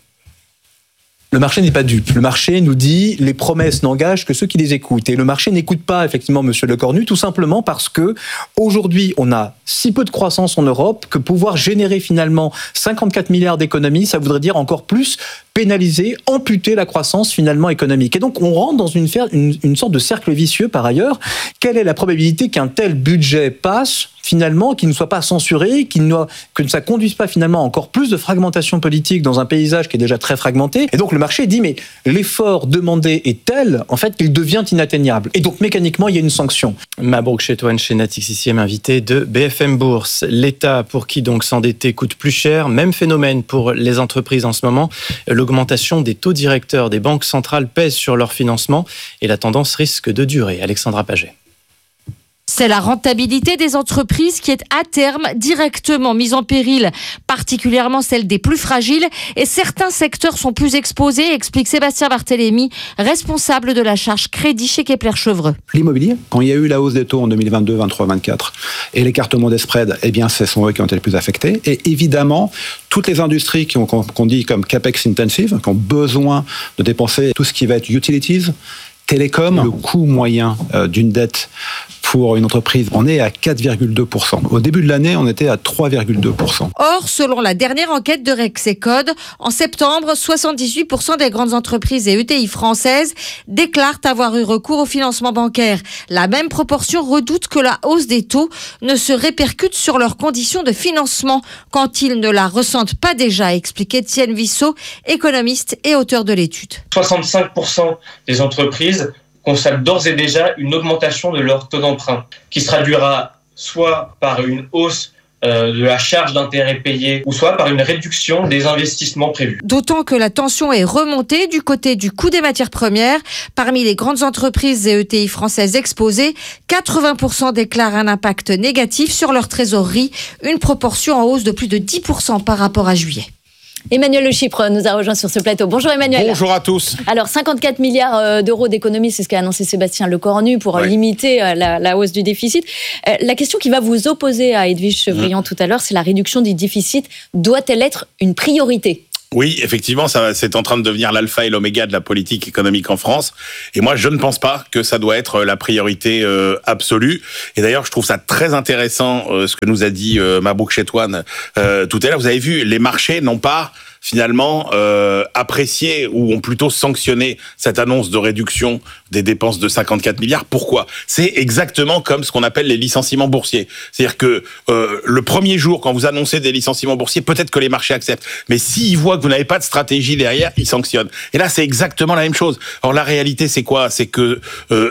Le marché n'est pas dupe. Le marché nous dit les promesses n'engagent que ceux qui les écoutent. Et le marché n'écoute pas effectivement Monsieur Lecornu, tout simplement parce que aujourd'hui on a si peu de croissance en Europe que pouvoir générer finalement 54 milliards d'économies, ça voudrait dire encore plus pénaliser, amputer la croissance finalement économique. Et donc on rentre dans une sorte de cercle vicieux par ailleurs. Quelle est la probabilité qu'un tel budget passe finalement, qu'il ne soit pas censuré, que ça conduise pas finalement à encore plus de fragmentation politique dans un paysage qui est déjà très fragmenté. Et donc le marché dit mais l'effort demandé est tel en fait qu'il devient inatteignable. Et donc mécaniquement il y a une sanction. Mabrouk Chetouane chez Natixis, invité de BFM Bourse. L'État pour qui donc s'endetter coûte plus cher. Même phénomène pour les entreprises en ce moment. L'augmentation des taux directeurs des banques centrales pèse sur leur financement et la tendance risque de durer. Alexandra Paget. C'est la rentabilité des entreprises qui est à terme directement mise en péril, particulièrement celle des plus fragiles, et certains secteurs sont plus exposés, explique Sébastien Barthélémy, responsable de la charge crédit chez Kepler Chevreux. L'immobilier, quand il y a eu la hausse des taux en 2022, 23, 24, et l'écartement des spreads, eh bien, ce sont eux qui ont été les plus affectés. Et évidemment, toutes les industries qu'on dit comme capex intensive, qui ont besoin de dépenser tout ce qui va être utilities, télécom, le coût moyen d'une dette pour une entreprise, on est à 4,2%. Au début de l'année, on était à 3,2%. Or, selon la dernière enquête de Rexecode, en septembre, 78% des grandes entreprises et ETI françaises déclarent avoir eu recours au financement bancaire. La même proportion redoute que la hausse des taux ne se répercute sur leurs conditions de financement quand ils ne la ressentent pas déjà, a expliqué Étienne Vissot, économiste et auteur de l'étude. 65% des entreprises constatent d'ores et déjà une augmentation de leur taux d'emprunt, qui se traduira soit par une hausse de la charge d'intérêt payée, ou soit par une réduction des investissements prévus. D'autant que la tension est remontée du côté du coût des matières premières. Parmi les grandes entreprises et ETI françaises exposées, 80% déclarent un impact négatif sur leur trésorerie, une proportion en hausse de plus de 10% par rapport à juillet. Emmanuel Le Chypre nous a rejoint sur ce plateau. Bonjour Emmanuel. Bonjour à tous. Alors 54 milliards d'euros d'économies, c'est ce qu'a annoncé Sébastien Lecornu pour limiter la hausse du déficit. La question qui va vous opposer à Edwige Chevrillon tout à l'heure, c'est la réduction du déficit. Doit-elle être une priorité ? Oui, effectivement, c'est en train de devenir l'alpha et l'oméga de la politique économique en France. Et moi, je ne pense pas que ça doit être la priorité absolue. Et d'ailleurs, je trouve ça très intéressant ce que nous a dit Mabrouk Chetouane tout à l'heure. Vous avez vu, les marchés n'ont pas finalement apprécié ou ont plutôt sanctionné cette annonce de réduction des dépenses de 54 milliards. Pourquoi ? C'est exactement comme ce qu'on appelle les licenciements boursiers. C'est-à-dire que le premier jour, quand vous annoncez des licenciements boursiers, peut-être que les marchés acceptent. Mais s'ils voient que vous n'avez pas de stratégie derrière, ils sanctionnent. Et là, c'est exactement la même chose. Alors la réalité, c'est quoi ? C'est que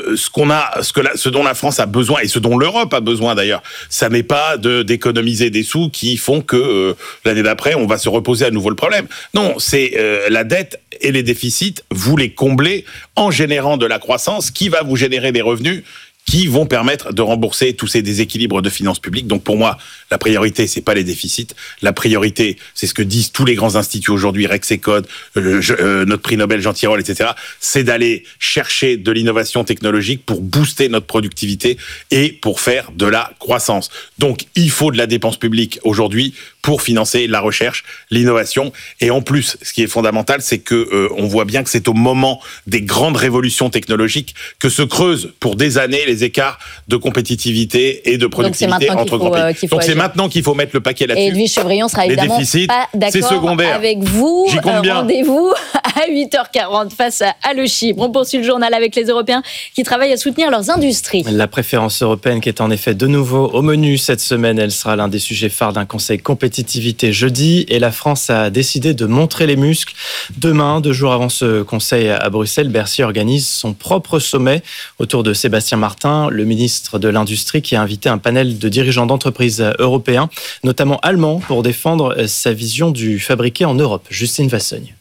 ce dont la France a besoin, et ce dont l'Europe a besoin d'ailleurs, ça n'est pas d'économiser des sous qui font que l'année d'après, on va se reposer à nouveau le problème. Non, c'est la dette et les déficits, vous les comblez en générant de la croissance qui va vous générer des revenus qui vont permettre de rembourser tous ces déséquilibres de finances publiques. Donc pour moi, la priorité, c'est pas les déficits. La priorité, c'est ce que disent tous les grands instituts aujourd'hui, Rexecode, notre prix Nobel Jean Tirole, etc. C'est d'aller chercher de l'innovation technologique pour booster notre productivité et pour faire de la croissance. Donc il faut de la dépense publique aujourd'hui pour financer la recherche, l'innovation. Et en plus, ce qui est fondamental, c'est que on voit bien que c'est au moment des grandes révolutions technologiques que se creusent pour des années les écarts de compétitivité et de productivité entre grands pays. Donc c'est maintenant qu'il faut mettre le paquet là-dessus. Et Edwige Chevrillon sera évidemment pas d'accord avec vous. J'y compte bien. Rendez-vous à 8h40 face à Le Chypre. On poursuit le journal avec les Européens qui travaillent à soutenir leurs industries. La préférence européenne qui est en effet de nouveau au menu cette semaine. Elle sera l'un des sujets phares d'un conseil compétitivité jeudi. Et la France a décidé de montrer les muscles. Demain, 2 jours avant ce conseil à Bruxelles, Bercy organise son propre sommet autour de Sébastien Martin, le ministre de l'Industrie, qui a invité un panel de dirigeants d'entreprises européens, notamment allemands, pour défendre sa vision du fabriqué en Europe. Justine Vassogne.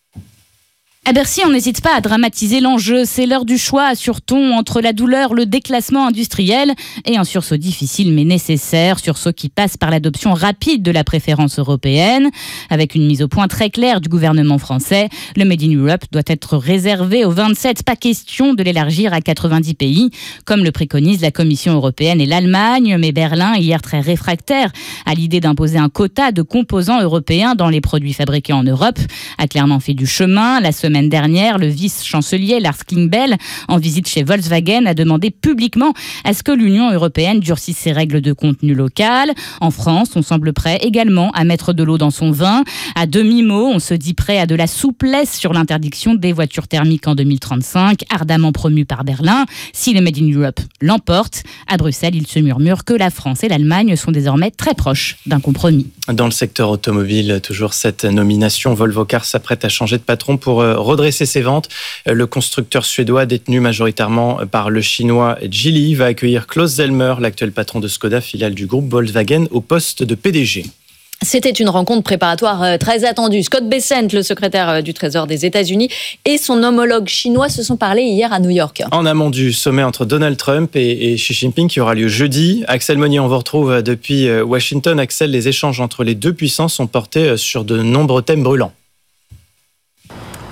À Bercy, on n'hésite pas à dramatiser l'enjeu. C'est l'heure du choix, assure-t-on, entre la douleur, le déclassement industriel et un sursaut difficile mais nécessaire, sursaut qui passe par l'adoption rapide de la préférence européenne. Avec une mise au point très claire du gouvernement français, le Made in Europe doit être réservé aux 27. Pas question de l'élargir à 90 pays, comme le préconisent la Commission européenne et l'Allemagne. Mais Berlin, hier très réfractaire à l'idée d'imposer un quota de composants européens dans les produits fabriqués en Europe, a clairement fait du chemin. La semaine dernière, le vice-chancelier Lars Klingbeil, en visite chez Volkswagen, a demandé publiquement à ce que l'Union européenne durcisse ses règles de contenu local. En France, on semble prêt également à mettre de l'eau dans son vin. À demi-mot, on se dit prêt à de la souplesse sur l'interdiction des voitures thermiques en 2035, ardemment promue par Berlin. Si le Made in Europe l'emporte, à Bruxelles, il se murmure que la France et l'Allemagne sont désormais très proches d'un compromis. Dans le secteur automobile, toujours cette nomination, Volvo Cars s'apprête à changer de patron pour redresser ses ventes. Le constructeur suédois, détenu majoritairement par le chinois Geely, va accueillir Klaus Zellmer, l'actuel patron de Skoda, filiale du groupe Volkswagen, au poste de PDG. C'était une rencontre préparatoire très attendue. Scott Bessent, le secrétaire du Trésor des États-Unis, et son homologue chinois se sont parlé hier à New York. En amont du sommet entre Donald Trump et Xi Jinping qui aura lieu jeudi. Axel Monnier, on vous retrouve depuis Washington. Axel, les échanges entre les deux puissances sont portés sur de nombreux thèmes brûlants.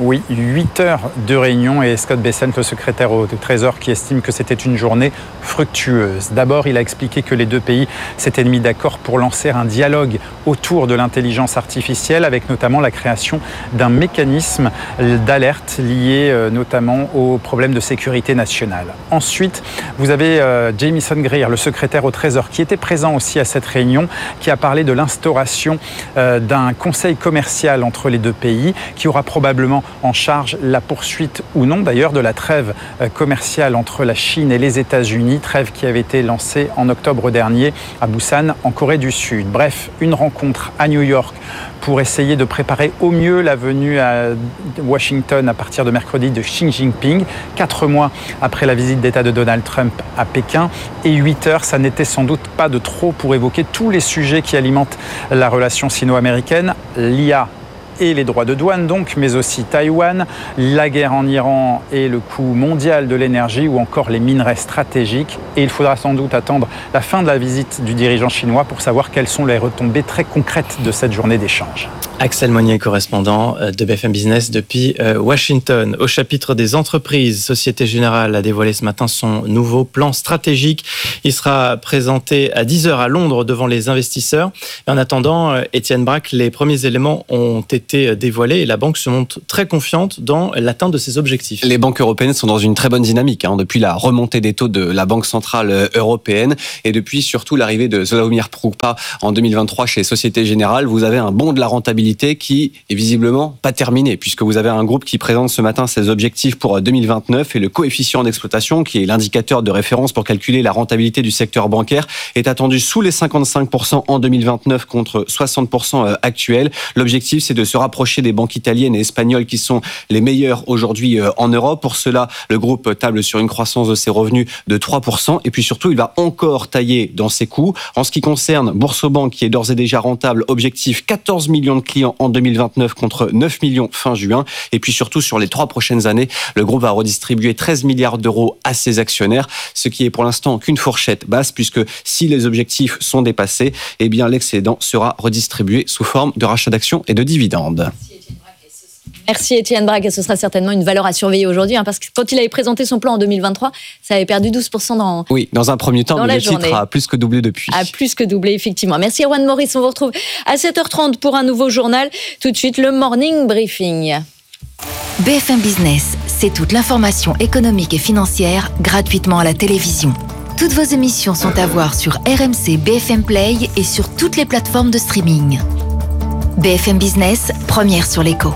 Oui, 8 heures de réunion et Scott Bessent, le secrétaire au Trésor, qui estime que c'était une journée fructueuse. D'abord, il a expliqué que les deux pays s'étaient mis d'accord pour lancer un dialogue autour de l'intelligence artificielle, avec notamment la création d'un mécanisme d'alerte lié notamment aux problèmes de sécurité nationale. Ensuite, vous avez Jamieson Greer, le secrétaire au Trésor, qui était présent aussi à cette réunion, qui a parlé de l'instauration d'un conseil commercial entre les deux pays, qui aura probablement en charge la poursuite ou non d'ailleurs de la trêve commerciale entre la Chine et les États-Unis, trêve qui avait été lancée en octobre dernier à Busan en Corée du Sud. Bref, une rencontre à New York pour essayer de préparer au mieux la venue à Washington à partir de mercredi de Xi Jinping, 4 mois après la visite d'État de Donald Trump à Pékin. Et 8 heures, ça n'était sans doute pas de trop pour évoquer tous les sujets qui alimentent la relation sino-américaine, l'IA et les droits de douane donc, mais aussi Taïwan, la guerre en Iran et le coût mondial de l'énergie ou encore les minerais stratégiques. Et il faudra sans doute attendre la fin de la visite du dirigeant chinois pour savoir quelles sont les retombées très concrètes de cette journée d'échange. Axel Monnier, correspondant de BFM Business depuis Washington. Au chapitre des entreprises, Société Générale a dévoilé ce matin son nouveau plan stratégique. Il sera présenté à 10h à Londres devant les investisseurs. Et en attendant, Étienne Braque, les premiers éléments ont été dévoilés et la banque se montre très confiante dans l'atteinte de ses objectifs. Les banques européennes sont dans une très bonne dynamique depuis la remontée des taux de la Banque Centrale Européenne et depuis surtout l'arrivée de Slawomir Krupa en 2023 chez Société Générale. Vous avez un bond de la rentabilité qui est visiblement pas terminé, puisque vous avez un groupe qui présente ce matin ses objectifs pour 2029 et le coefficient d'exploitation, qui est l'indicateur de référence pour calculer la rentabilité du secteur bancaire, est attendu sous les 55% en 2029 contre 60% actuels. L'objectif, c'est de se rapprocher des banques italiennes et espagnoles qui sont les meilleures aujourd'hui en Europe. Pour cela, le groupe table sur une croissance de ses revenus de 3%. Et puis surtout, il va encore tailler dans ses coûts. En ce qui concerne Boursorama, qui est d'ores et déjà rentable, objectif 14 millions de clients en 2029 contre 9 millions fin juin. Et puis surtout, sur les 3 prochaines années, le groupe va redistribuer 13 milliards d'euros à ses actionnaires, ce qui est pour l'instant qu'une fourchette basse, puisque si les objectifs sont dépassés, eh bien l'excédent sera redistribué sous forme de rachat d'actions et de dividendes. Merci Étienne Braque, et ce sera certainement une valeur à surveiller aujourd'hui, parce que quand il avait présenté son plan en 2023, ça avait perdu 12% dans un premier temps, mais le journée. titre a plus que doublé depuis. A plus que doublé, effectivement. Merci Erwan Maurice, on vous retrouve à 7h30 pour un nouveau journal. Tout de suite, le Morning Briefing. BFM Business, c'est toute l'information économique et financière gratuitement à la télévision. Toutes vos émissions sont à voir sur RMC BFM Play et sur toutes les plateformes de streaming. BFM Business, première sur l'écho.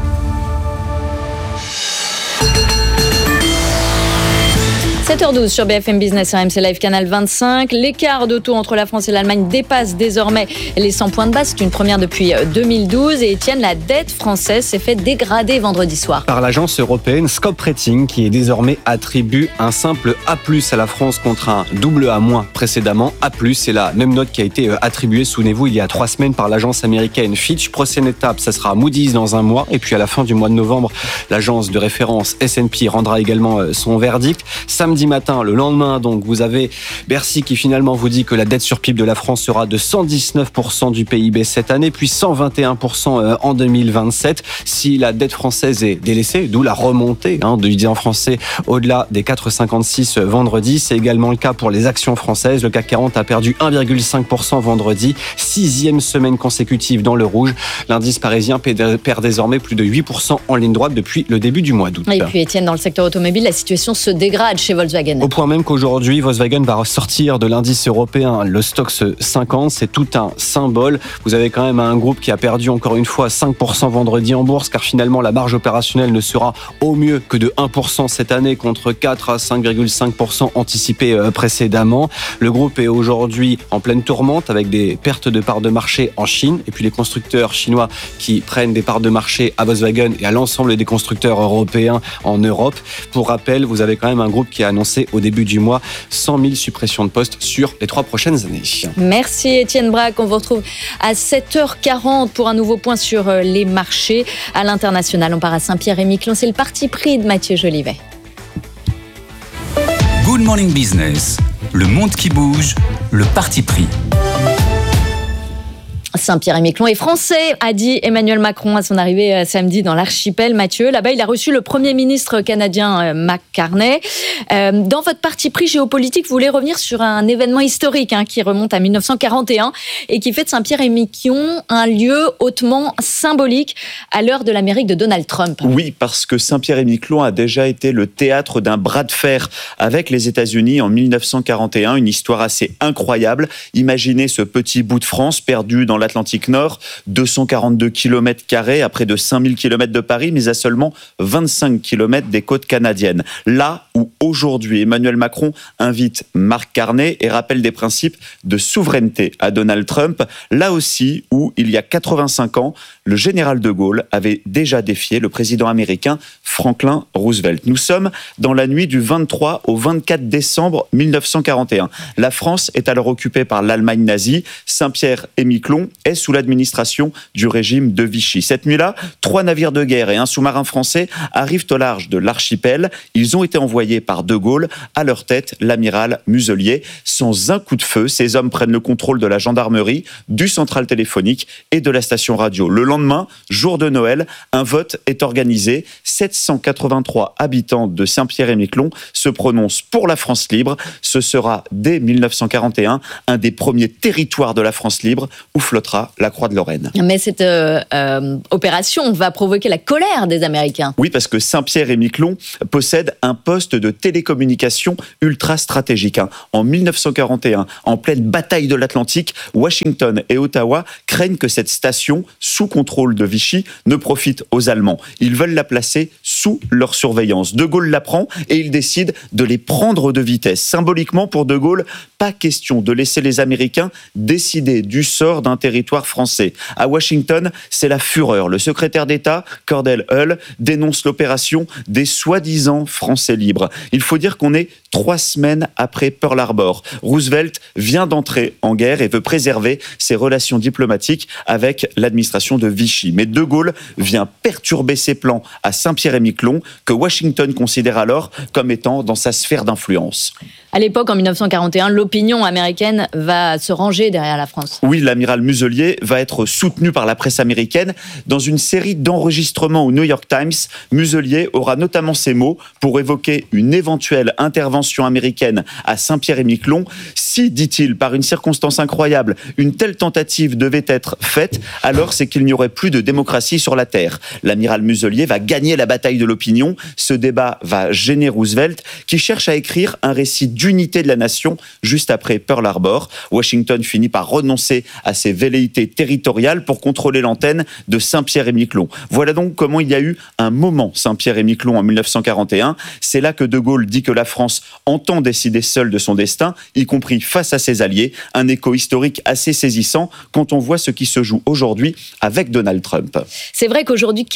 – 7h12 sur BFM Business et RMC Live Canal 25. L'écart de taux entre la France et l'Allemagne dépasse désormais les 100 points de base. C'est une première depuis 2012. Et Étienne, la dette française s'est fait dégrader vendredi soir. Par l'agence européenne Scope Rating, qui est désormais attribue un simple A+ à la France contre un double A- précédemment. A+, c'est la même note qui a été attribuée, souvenez-vous, il y a 3 semaines par l'agence américaine Fitch. Prochaine étape, ça sera Moody's dans un mois. Et puis à la fin du mois de novembre, l'agence de référence S&P rendra également son verdict. Samedi matin, le lendemain, donc, vous avez Bercy qui finalement vous dit que la dette sur PIB de la France sera de 119% du PIB cette année, puis 121% en 2027. Si la dette française est délaissée, d'où la remontée du disant français au-delà des 4,56 vendredi, c'est également le cas pour les actions françaises. Le CAC 40 a perdu 1,5% vendredi, 6e semaine consécutive dans le rouge. L'indice parisien perd désormais plus de 8% en ligne droite depuis le début du mois d'août. Et puis Étienne, dans le secteur automobile, la situation se dégrade chez Volkswagen. Au point même qu'aujourd'hui, Volkswagen va ressortir de l'indice européen, le Stoxx 50. C'est tout un symbole. Vous avez quand même un groupe qui a perdu encore une fois 5% vendredi en bourse, car finalement la marge opérationnelle ne sera au mieux que de 1% cette année contre 4 à 5,5% anticipé précédemment. Le groupe est aujourd'hui en pleine tourmente avec des pertes de parts de marché en Chine et puis les constructeurs chinois qui prennent des parts de marché à Volkswagen et à l'ensemble des constructeurs européens en Europe. Pour rappel, vous avez quand même un groupe qui a annoncé au début du mois 100 000 suppressions de postes sur les 3 prochaines années. Merci Étienne Braque. On vous retrouve à 7h40 pour un nouveau point sur les marchés. À l'international, on part à Saint-Pierre-et-Miquelon. C'est le parti pris de Mathieu Jolivet. Good Morning Business, le monde qui bouge, le parti pris. Saint-Pierre-et-Miquelon est français, a dit Emmanuel Macron à son arrivée samedi dans l'archipel. Mathieu, là-bas, il a reçu le Premier ministre canadien Mark Carney. Dans votre parti pris géopolitique, vous voulez revenir sur un événement historique qui remonte à 1941 et qui fait de Saint-Pierre-et-Miquelon un lieu hautement symbolique à l'heure de l'Amérique de Donald Trump. Oui, parce que Saint-Pierre-et-Miquelon a déjà été le théâtre d'un bras de fer avec les États-Unis en 1941, une histoire assez incroyable. Imaginez ce petit bout de France perdu dans l'Atlantique Nord, 242 km² à près de 5000 km de Paris, mais à seulement 25 km des côtes canadiennes. Là où aujourd'hui Emmanuel Macron invite Mark Carney et rappelle des principes de souveraineté à Donald Trump, là aussi où il y a 85 ans, le général de Gaulle avait déjà défié le président américain Franklin Roosevelt. Nous sommes dans la nuit du 23 au 24 décembre 1941. La France est alors occupée par l'Allemagne nazie. Saint-Pierre-et-Miquelon est sous l'administration du régime de Vichy. Cette nuit-là, 3 navires de guerre et un sous-marin français arrivent au large de l'archipel. Ils ont été envoyés par de Gaulle, à leur tête l'amiral Muselier. Sans un coup de feu, ces hommes prennent le contrôle de la gendarmerie, du central téléphonique et de la station radio. Le lendemain, jour de Noël, un vote est organisé. 783 habitants de Saint-Pierre-et-Miquelon se prononcent pour la France libre. Ce sera, dès 1941, un des premiers territoires de la France libre où flottera la Croix de Lorraine. Mais cette opération va provoquer la colère des Américains. Oui, parce que Saint-Pierre-et-Miquelon possède un poste de télécommunication ultra stratégique. En 1941, en pleine bataille de l'Atlantique, Washington et Ottawa craignent que cette station, sous contrôle de Vichy, ne profite aux Allemands. Ils veulent la placer sous leur surveillance. De Gaulle l'apprend et il décide de les prendre de vitesse. Symboliquement, pour de Gaulle, pas question de laisser les Américains décider du sort d'un territoire français. À Washington, c'est la fureur. Le secrétaire d'État, Cordell Hull, dénonce l'opération des soi-disant Français libres. Il faut dire qu'on est 3 semaines après Pearl Harbor. Roosevelt vient d'entrer en guerre et veut préserver ses relations diplomatiques avec l'administration de Vichy. Mais de Gaulle vient perturber ses plans à Saint-Pierre-et-Miquelon, que Washington considère alors comme étant dans sa sphère d'influence. À l'époque, en 1941, l'opinion américaine va se ranger derrière la France. Oui, l'amiral Muselier va être soutenu par la presse américaine. Dans une série d'enregistrements au New York Times, Muselier aura notamment ces mots pour évoquer une éventuelle intervention américaine à Saint-Pierre-et-Miquelon. Si, dit-il, par une circonstance incroyable, une telle tentative devait être faite, alors c'est qu'il n'y aurait plus de démocratie sur la Terre. L'amiral Muselier va gagner la bataille de l'opinion. Ce débat va gêner Roosevelt, qui cherche à écrire un récit d'unité de la nation juste après Pearl Harbor. Washington finit par renoncer à ses velléités territoriales pour contrôler l'antenne de Saint-Pierre-et-Miquelon. Voilà donc comment il y a eu un moment Saint-Pierre-et-Miquelon en 1941. C'est là que de Gaulle dit que la France entend décider seule de son destin, y compris face à ses alliés. Un écho historique assez saisissant quand on voit ce qui se joue aujourd'hui avec Donald Trump. C'est vrai qu'aujourd'hui,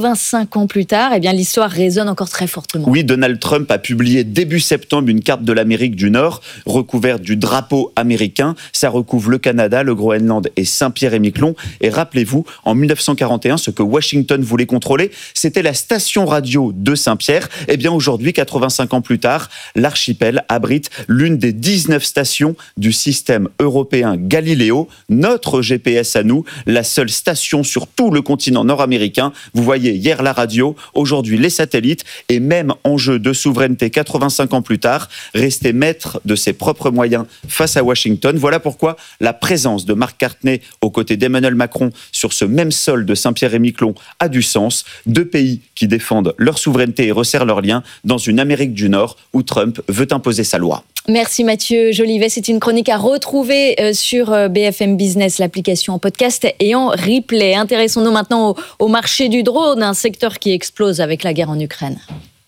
85 ans plus tard, l'histoire résonne encore très fortement. Oui, Donald Trump a publié début septembre une carte de l'Amérique du Nord recouverte du drapeau américain. Ça recouvre le Canada, le Groenland et Saint-Pierre-et-Miquelon. Et rappelez-vous, en 1941, ce que Washington voulait contrôler, c'était la station radio de Saint-Pierre. Aujourd'hui, 85 ans plus tard, l'archipel abrite l'une des 19 stations du système européen Galileo, notre GPS à nous, la seule station sur tout le continent nord-américain. Vous voyez, hier la radio, aujourd'hui les satellites, et même enjeu de souveraineté 85 ans plus tard, rester maître de ses propres moyens face à Washington. Voilà pourquoi la présence de Mark Carney aux côtés d'Emmanuel Macron sur ce même sol de Saint-Pierre-et-Miquelon a du sens. 2 pays qui défendent leur souveraineté et resserrent leurs liens dans une Amérique du Nord où Trump veut imposer sa loi. Merci Mathieu Jolivet. C'est une chronique à retrouver sur BFM Business, l'application en podcast et en replay. Intéressons-nous maintenant au marché du drone, un secteur qui explose avec la guerre en Ukraine.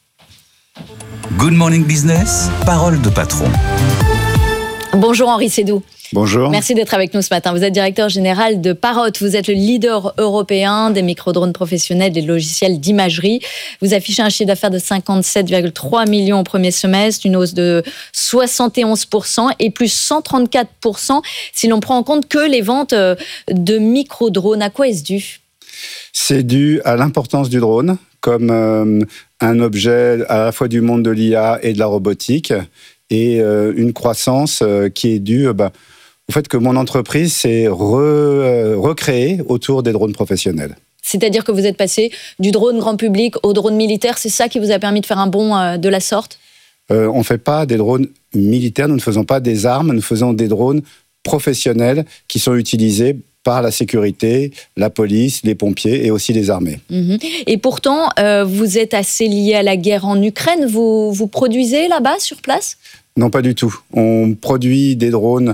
Good Morning Business, parole de patron. Bonjour Henri Sédou. Bonjour. Merci d'être avec nous ce matin. Vous êtes directeur général de Parrot. Vous êtes le leader européen des micro-drones professionnels et logiciels d'imagerie. Vous affichez un chiffre d'affaires de 57,3 millions au premier semestre, une hausse de 71% et plus 134% si l'on prend en compte que les ventes de micro-drones. À quoi est-ce dû ? C'est dû à l'importance du drone comme un objet à la fois du monde de l'IA et de la robotique, et une croissance qui est due au fait que mon entreprise s'est recréée autour des drones professionnels. C'est-à-dire que vous êtes passé du drone grand public au drone militaire, c'est ça qui vous a permis de faire un bond de la sorte ? On ne fait pas des drones militaires, nous ne faisons pas des armes, nous faisons des drones professionnels qui sont utilisés par la sécurité, la police, les pompiers et aussi les armées. Et pourtant, vous êtes assez lié à la guerre en Ukraine. Vous produisez là-bas, sur place ? Non, pas du tout. On produit des drones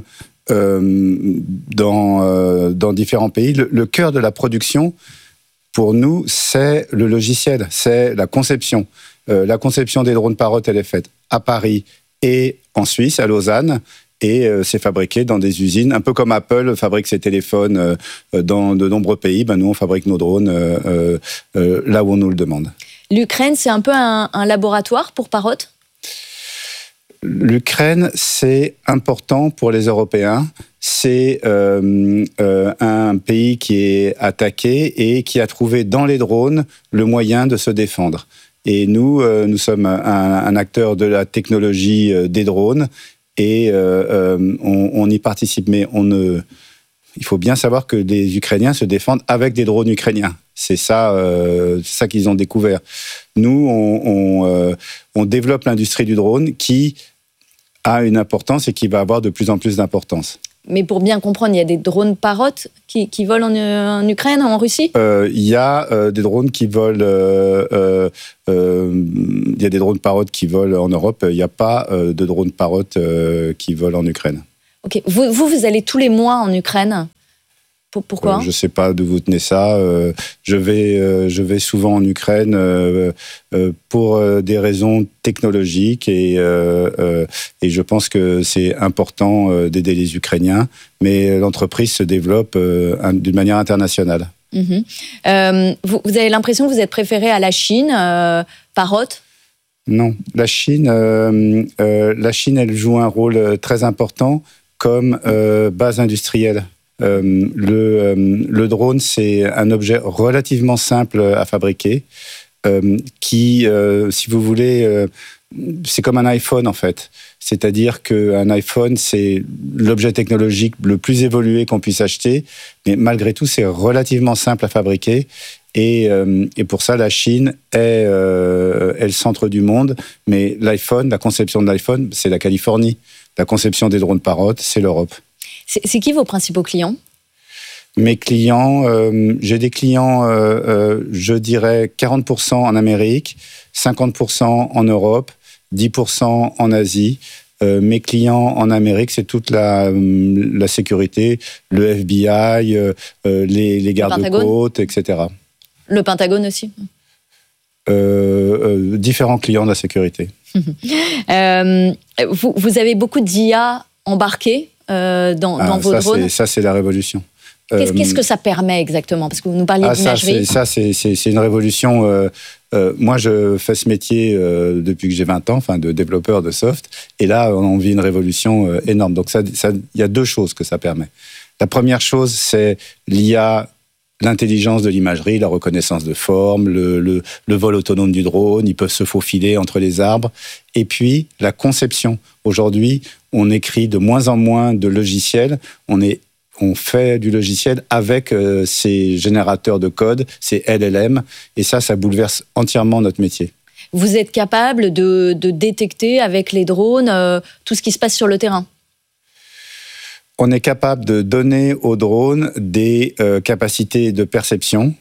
dans différents pays. Le cœur de la production, pour nous, c'est le logiciel, c'est la conception. La conception des drones Parrot, elle est faite à Paris et en Suisse, à Lausanne, et c'est fabriqué dans des usines, un peu comme Apple fabrique ses téléphones dans de nombreux pays. Nous, on fabrique nos drones là où on nous le demande. L'Ukraine, c'est un peu un laboratoire pour Parrot ? L'Ukraine, c'est important pour les Européens. C'est un pays qui est attaqué et qui a trouvé dans les drones le moyen de se défendre. Et nous sommes un acteur de la technologie des drones et on y participe. Mais il faut bien savoir que les Ukrainiens se défendent avec des drones ukrainiens. C'est ça qu'ils ont découvert. Nous, on développe l'industrie du drone qui a une importance et qui va avoir de plus en plus d'importance. Mais pour bien comprendre, il y a des drones Parrot qui volent en Ukraine, en Russie ? Il y a des drones qui volent. Il y a des drones Parrot qui volent en Europe. Il n'y a pas de drones Parrot qui volent en Ukraine. Ok. Vous allez tous les mois en Ukraine ? Pourquoi ? Je ne sais pas d'où vous tenez ça. Je vais souvent en Ukraine pour des raisons technologiques et je pense que c'est important d'aider les Ukrainiens, mais l'entreprise se développe d'une manière internationale. Vous avez l'impression que vous êtes préféré à la Chine, Parrot ? Non, la Chine, elle joue un rôle très important comme base industrielle. Le drone, c'est un objet relativement simple à fabriquer, qui, si vous voulez, c'est comme un iPhone en fait. C'est-à-dire qu'un iPhone, c'est l'objet technologique le plus évolué qu'on puisse acheter, mais malgré tout, c'est relativement simple à fabriquer. Et pour ça, la Chine est le centre du monde, mais l'iPhone, la conception de l'iPhone, c'est la Californie. La conception des drones Parrot, c'est l'Europe. C'est qui vos principaux clients ? Mes clients, j'ai des clients, je dirais 40% en Amérique, 50% en Europe, 10% en Asie. Mes clients en Amérique, c'est toute la sécurité, le FBI, les gardes-côtes, etc. Le Pentagone aussi ? Différents clients de la sécurité. Vous avez beaucoup d'IA embarquées dans vos drones ? Ça, c'est la révolution. Qu'est-ce que ça permet exactement ? Parce que vous nous parliez d'imagerie. C'est une révolution. Moi, je fais ce métier depuis que j'ai 20 ans, de développeur de soft. Et là, on vit une révolution énorme. Donc, il y a deux choses que ça permet. La première chose, c'est l'IA, l'intelligence de l'imagerie, la reconnaissance de forme, le vol autonome du drone. Ils peuvent se faufiler entre les arbres. Et puis, la conception. Aujourd'hui, on écrit de moins en moins de logiciels. On fait du logiciel avec ces générateurs de code, ces LLM, et ça bouleverse entièrement notre métier. Vous êtes capable de détecter avec les drones tout ce qui se passe sur le terrain ? On est capable de donner aux drones des capacités de perception.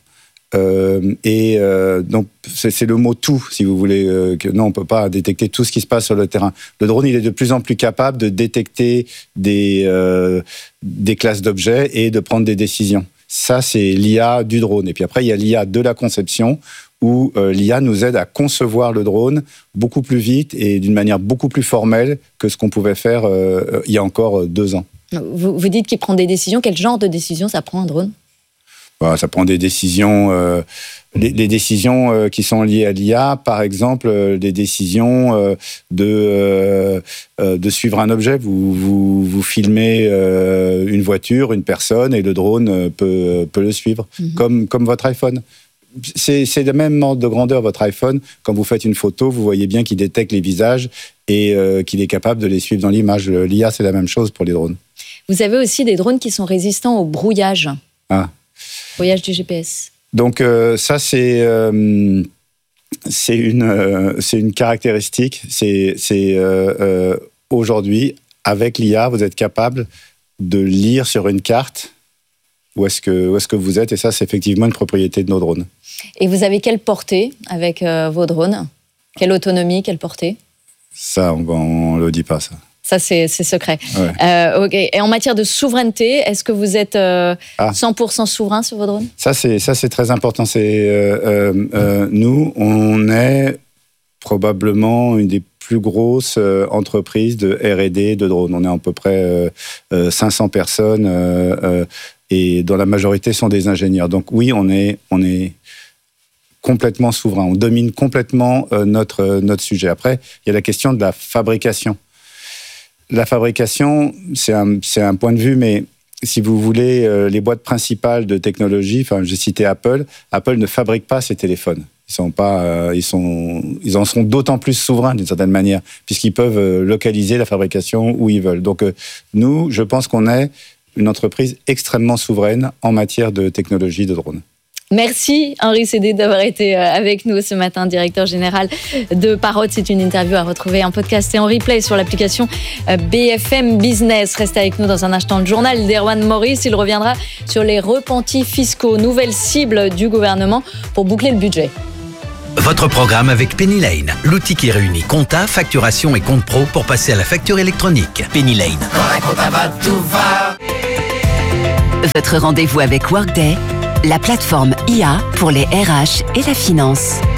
Donc, c'est le mot « tout », si vous voulez. Non, on ne peut pas détecter tout ce qui se passe sur le terrain. Le drone, il est de plus en plus capable de détecter des classes d'objets et de prendre des décisions. Ça, c'est l'IA du drone. Et puis après, il y a l'IA de la conception, où l'IA nous aide à concevoir le drone beaucoup plus vite et d'une manière beaucoup plus formelle que ce qu'on pouvait faire il y a encore 2 ans. Vous dites qu'il prend des décisions. Quel genre de décision ça prend, un drone ? Ça prend des décisions, les décisions qui sont liées à l'IA, par exemple, des décisions de suivre un objet. Vous filmez une voiture, une personne, et le drone peut le suivre, comme votre iPhone. C'est le même ordre de grandeur, votre iPhone. Quand vous faites une photo, vous voyez bien qu'il détecte les visages et qu'il est capable de les suivre dans l'image. L'IA, c'est la même chose pour les drones. Vous avez aussi des drones qui sont résistants au brouillage. Brouillage du GPS. Donc ça, c'est une caractéristique. Aujourd'hui, avec l'IA, vous êtes capable de lire sur une carte où est-ce que vous êtes, et ça, c'est effectivement une propriété de nos drones. Et vous avez quelle portée avec vos drones? Quelle autonomie, quelle portée? Ça, on ne le dit pas, ça. Ça, c'est secret. Ouais. Ok. Et en matière de souveraineté, est-ce que vous êtes 100% souverain sur vos drones? Ça, c'est très important. Nous, on est probablement une des plus grosses entreprises de R&D de drones. On est à peu près 500 personnes et dont la majorité sont des ingénieurs. Donc oui, on est complètement souverain. On domine complètement notre sujet. Après, il y a la question de la fabrication. La fabrication, c'est un point de vue, mais si vous voulez, les boîtes principales de technologie, j'ai cité Apple. Apple ne fabrique pas ses téléphones. Ils en sont d'autant plus souverains d'une certaine manière, puisqu'ils peuvent localiser la fabrication où ils veulent. Donc nous, je pense qu'on est une entreprise extrêmement souveraine en matière de technologie de drones. Merci Henri Sédé d'avoir été avec nous ce matin, directeur général de Parrot. C'est une interview à retrouver en podcast et en replay sur l'application BFM Business. Restez avec nous dans un instant. Le journal d'Erwan Maurice, il reviendra sur les repentis fiscaux, nouvelle cible du gouvernement pour boucler le budget. Votre programme avec Penny Lane, l'outil qui réunit compta, facturation et compte pro pour passer à la facture électronique. Penny Lane. Votre rendez-vous avec Workday, la plateforme IA pour les RH et la finance.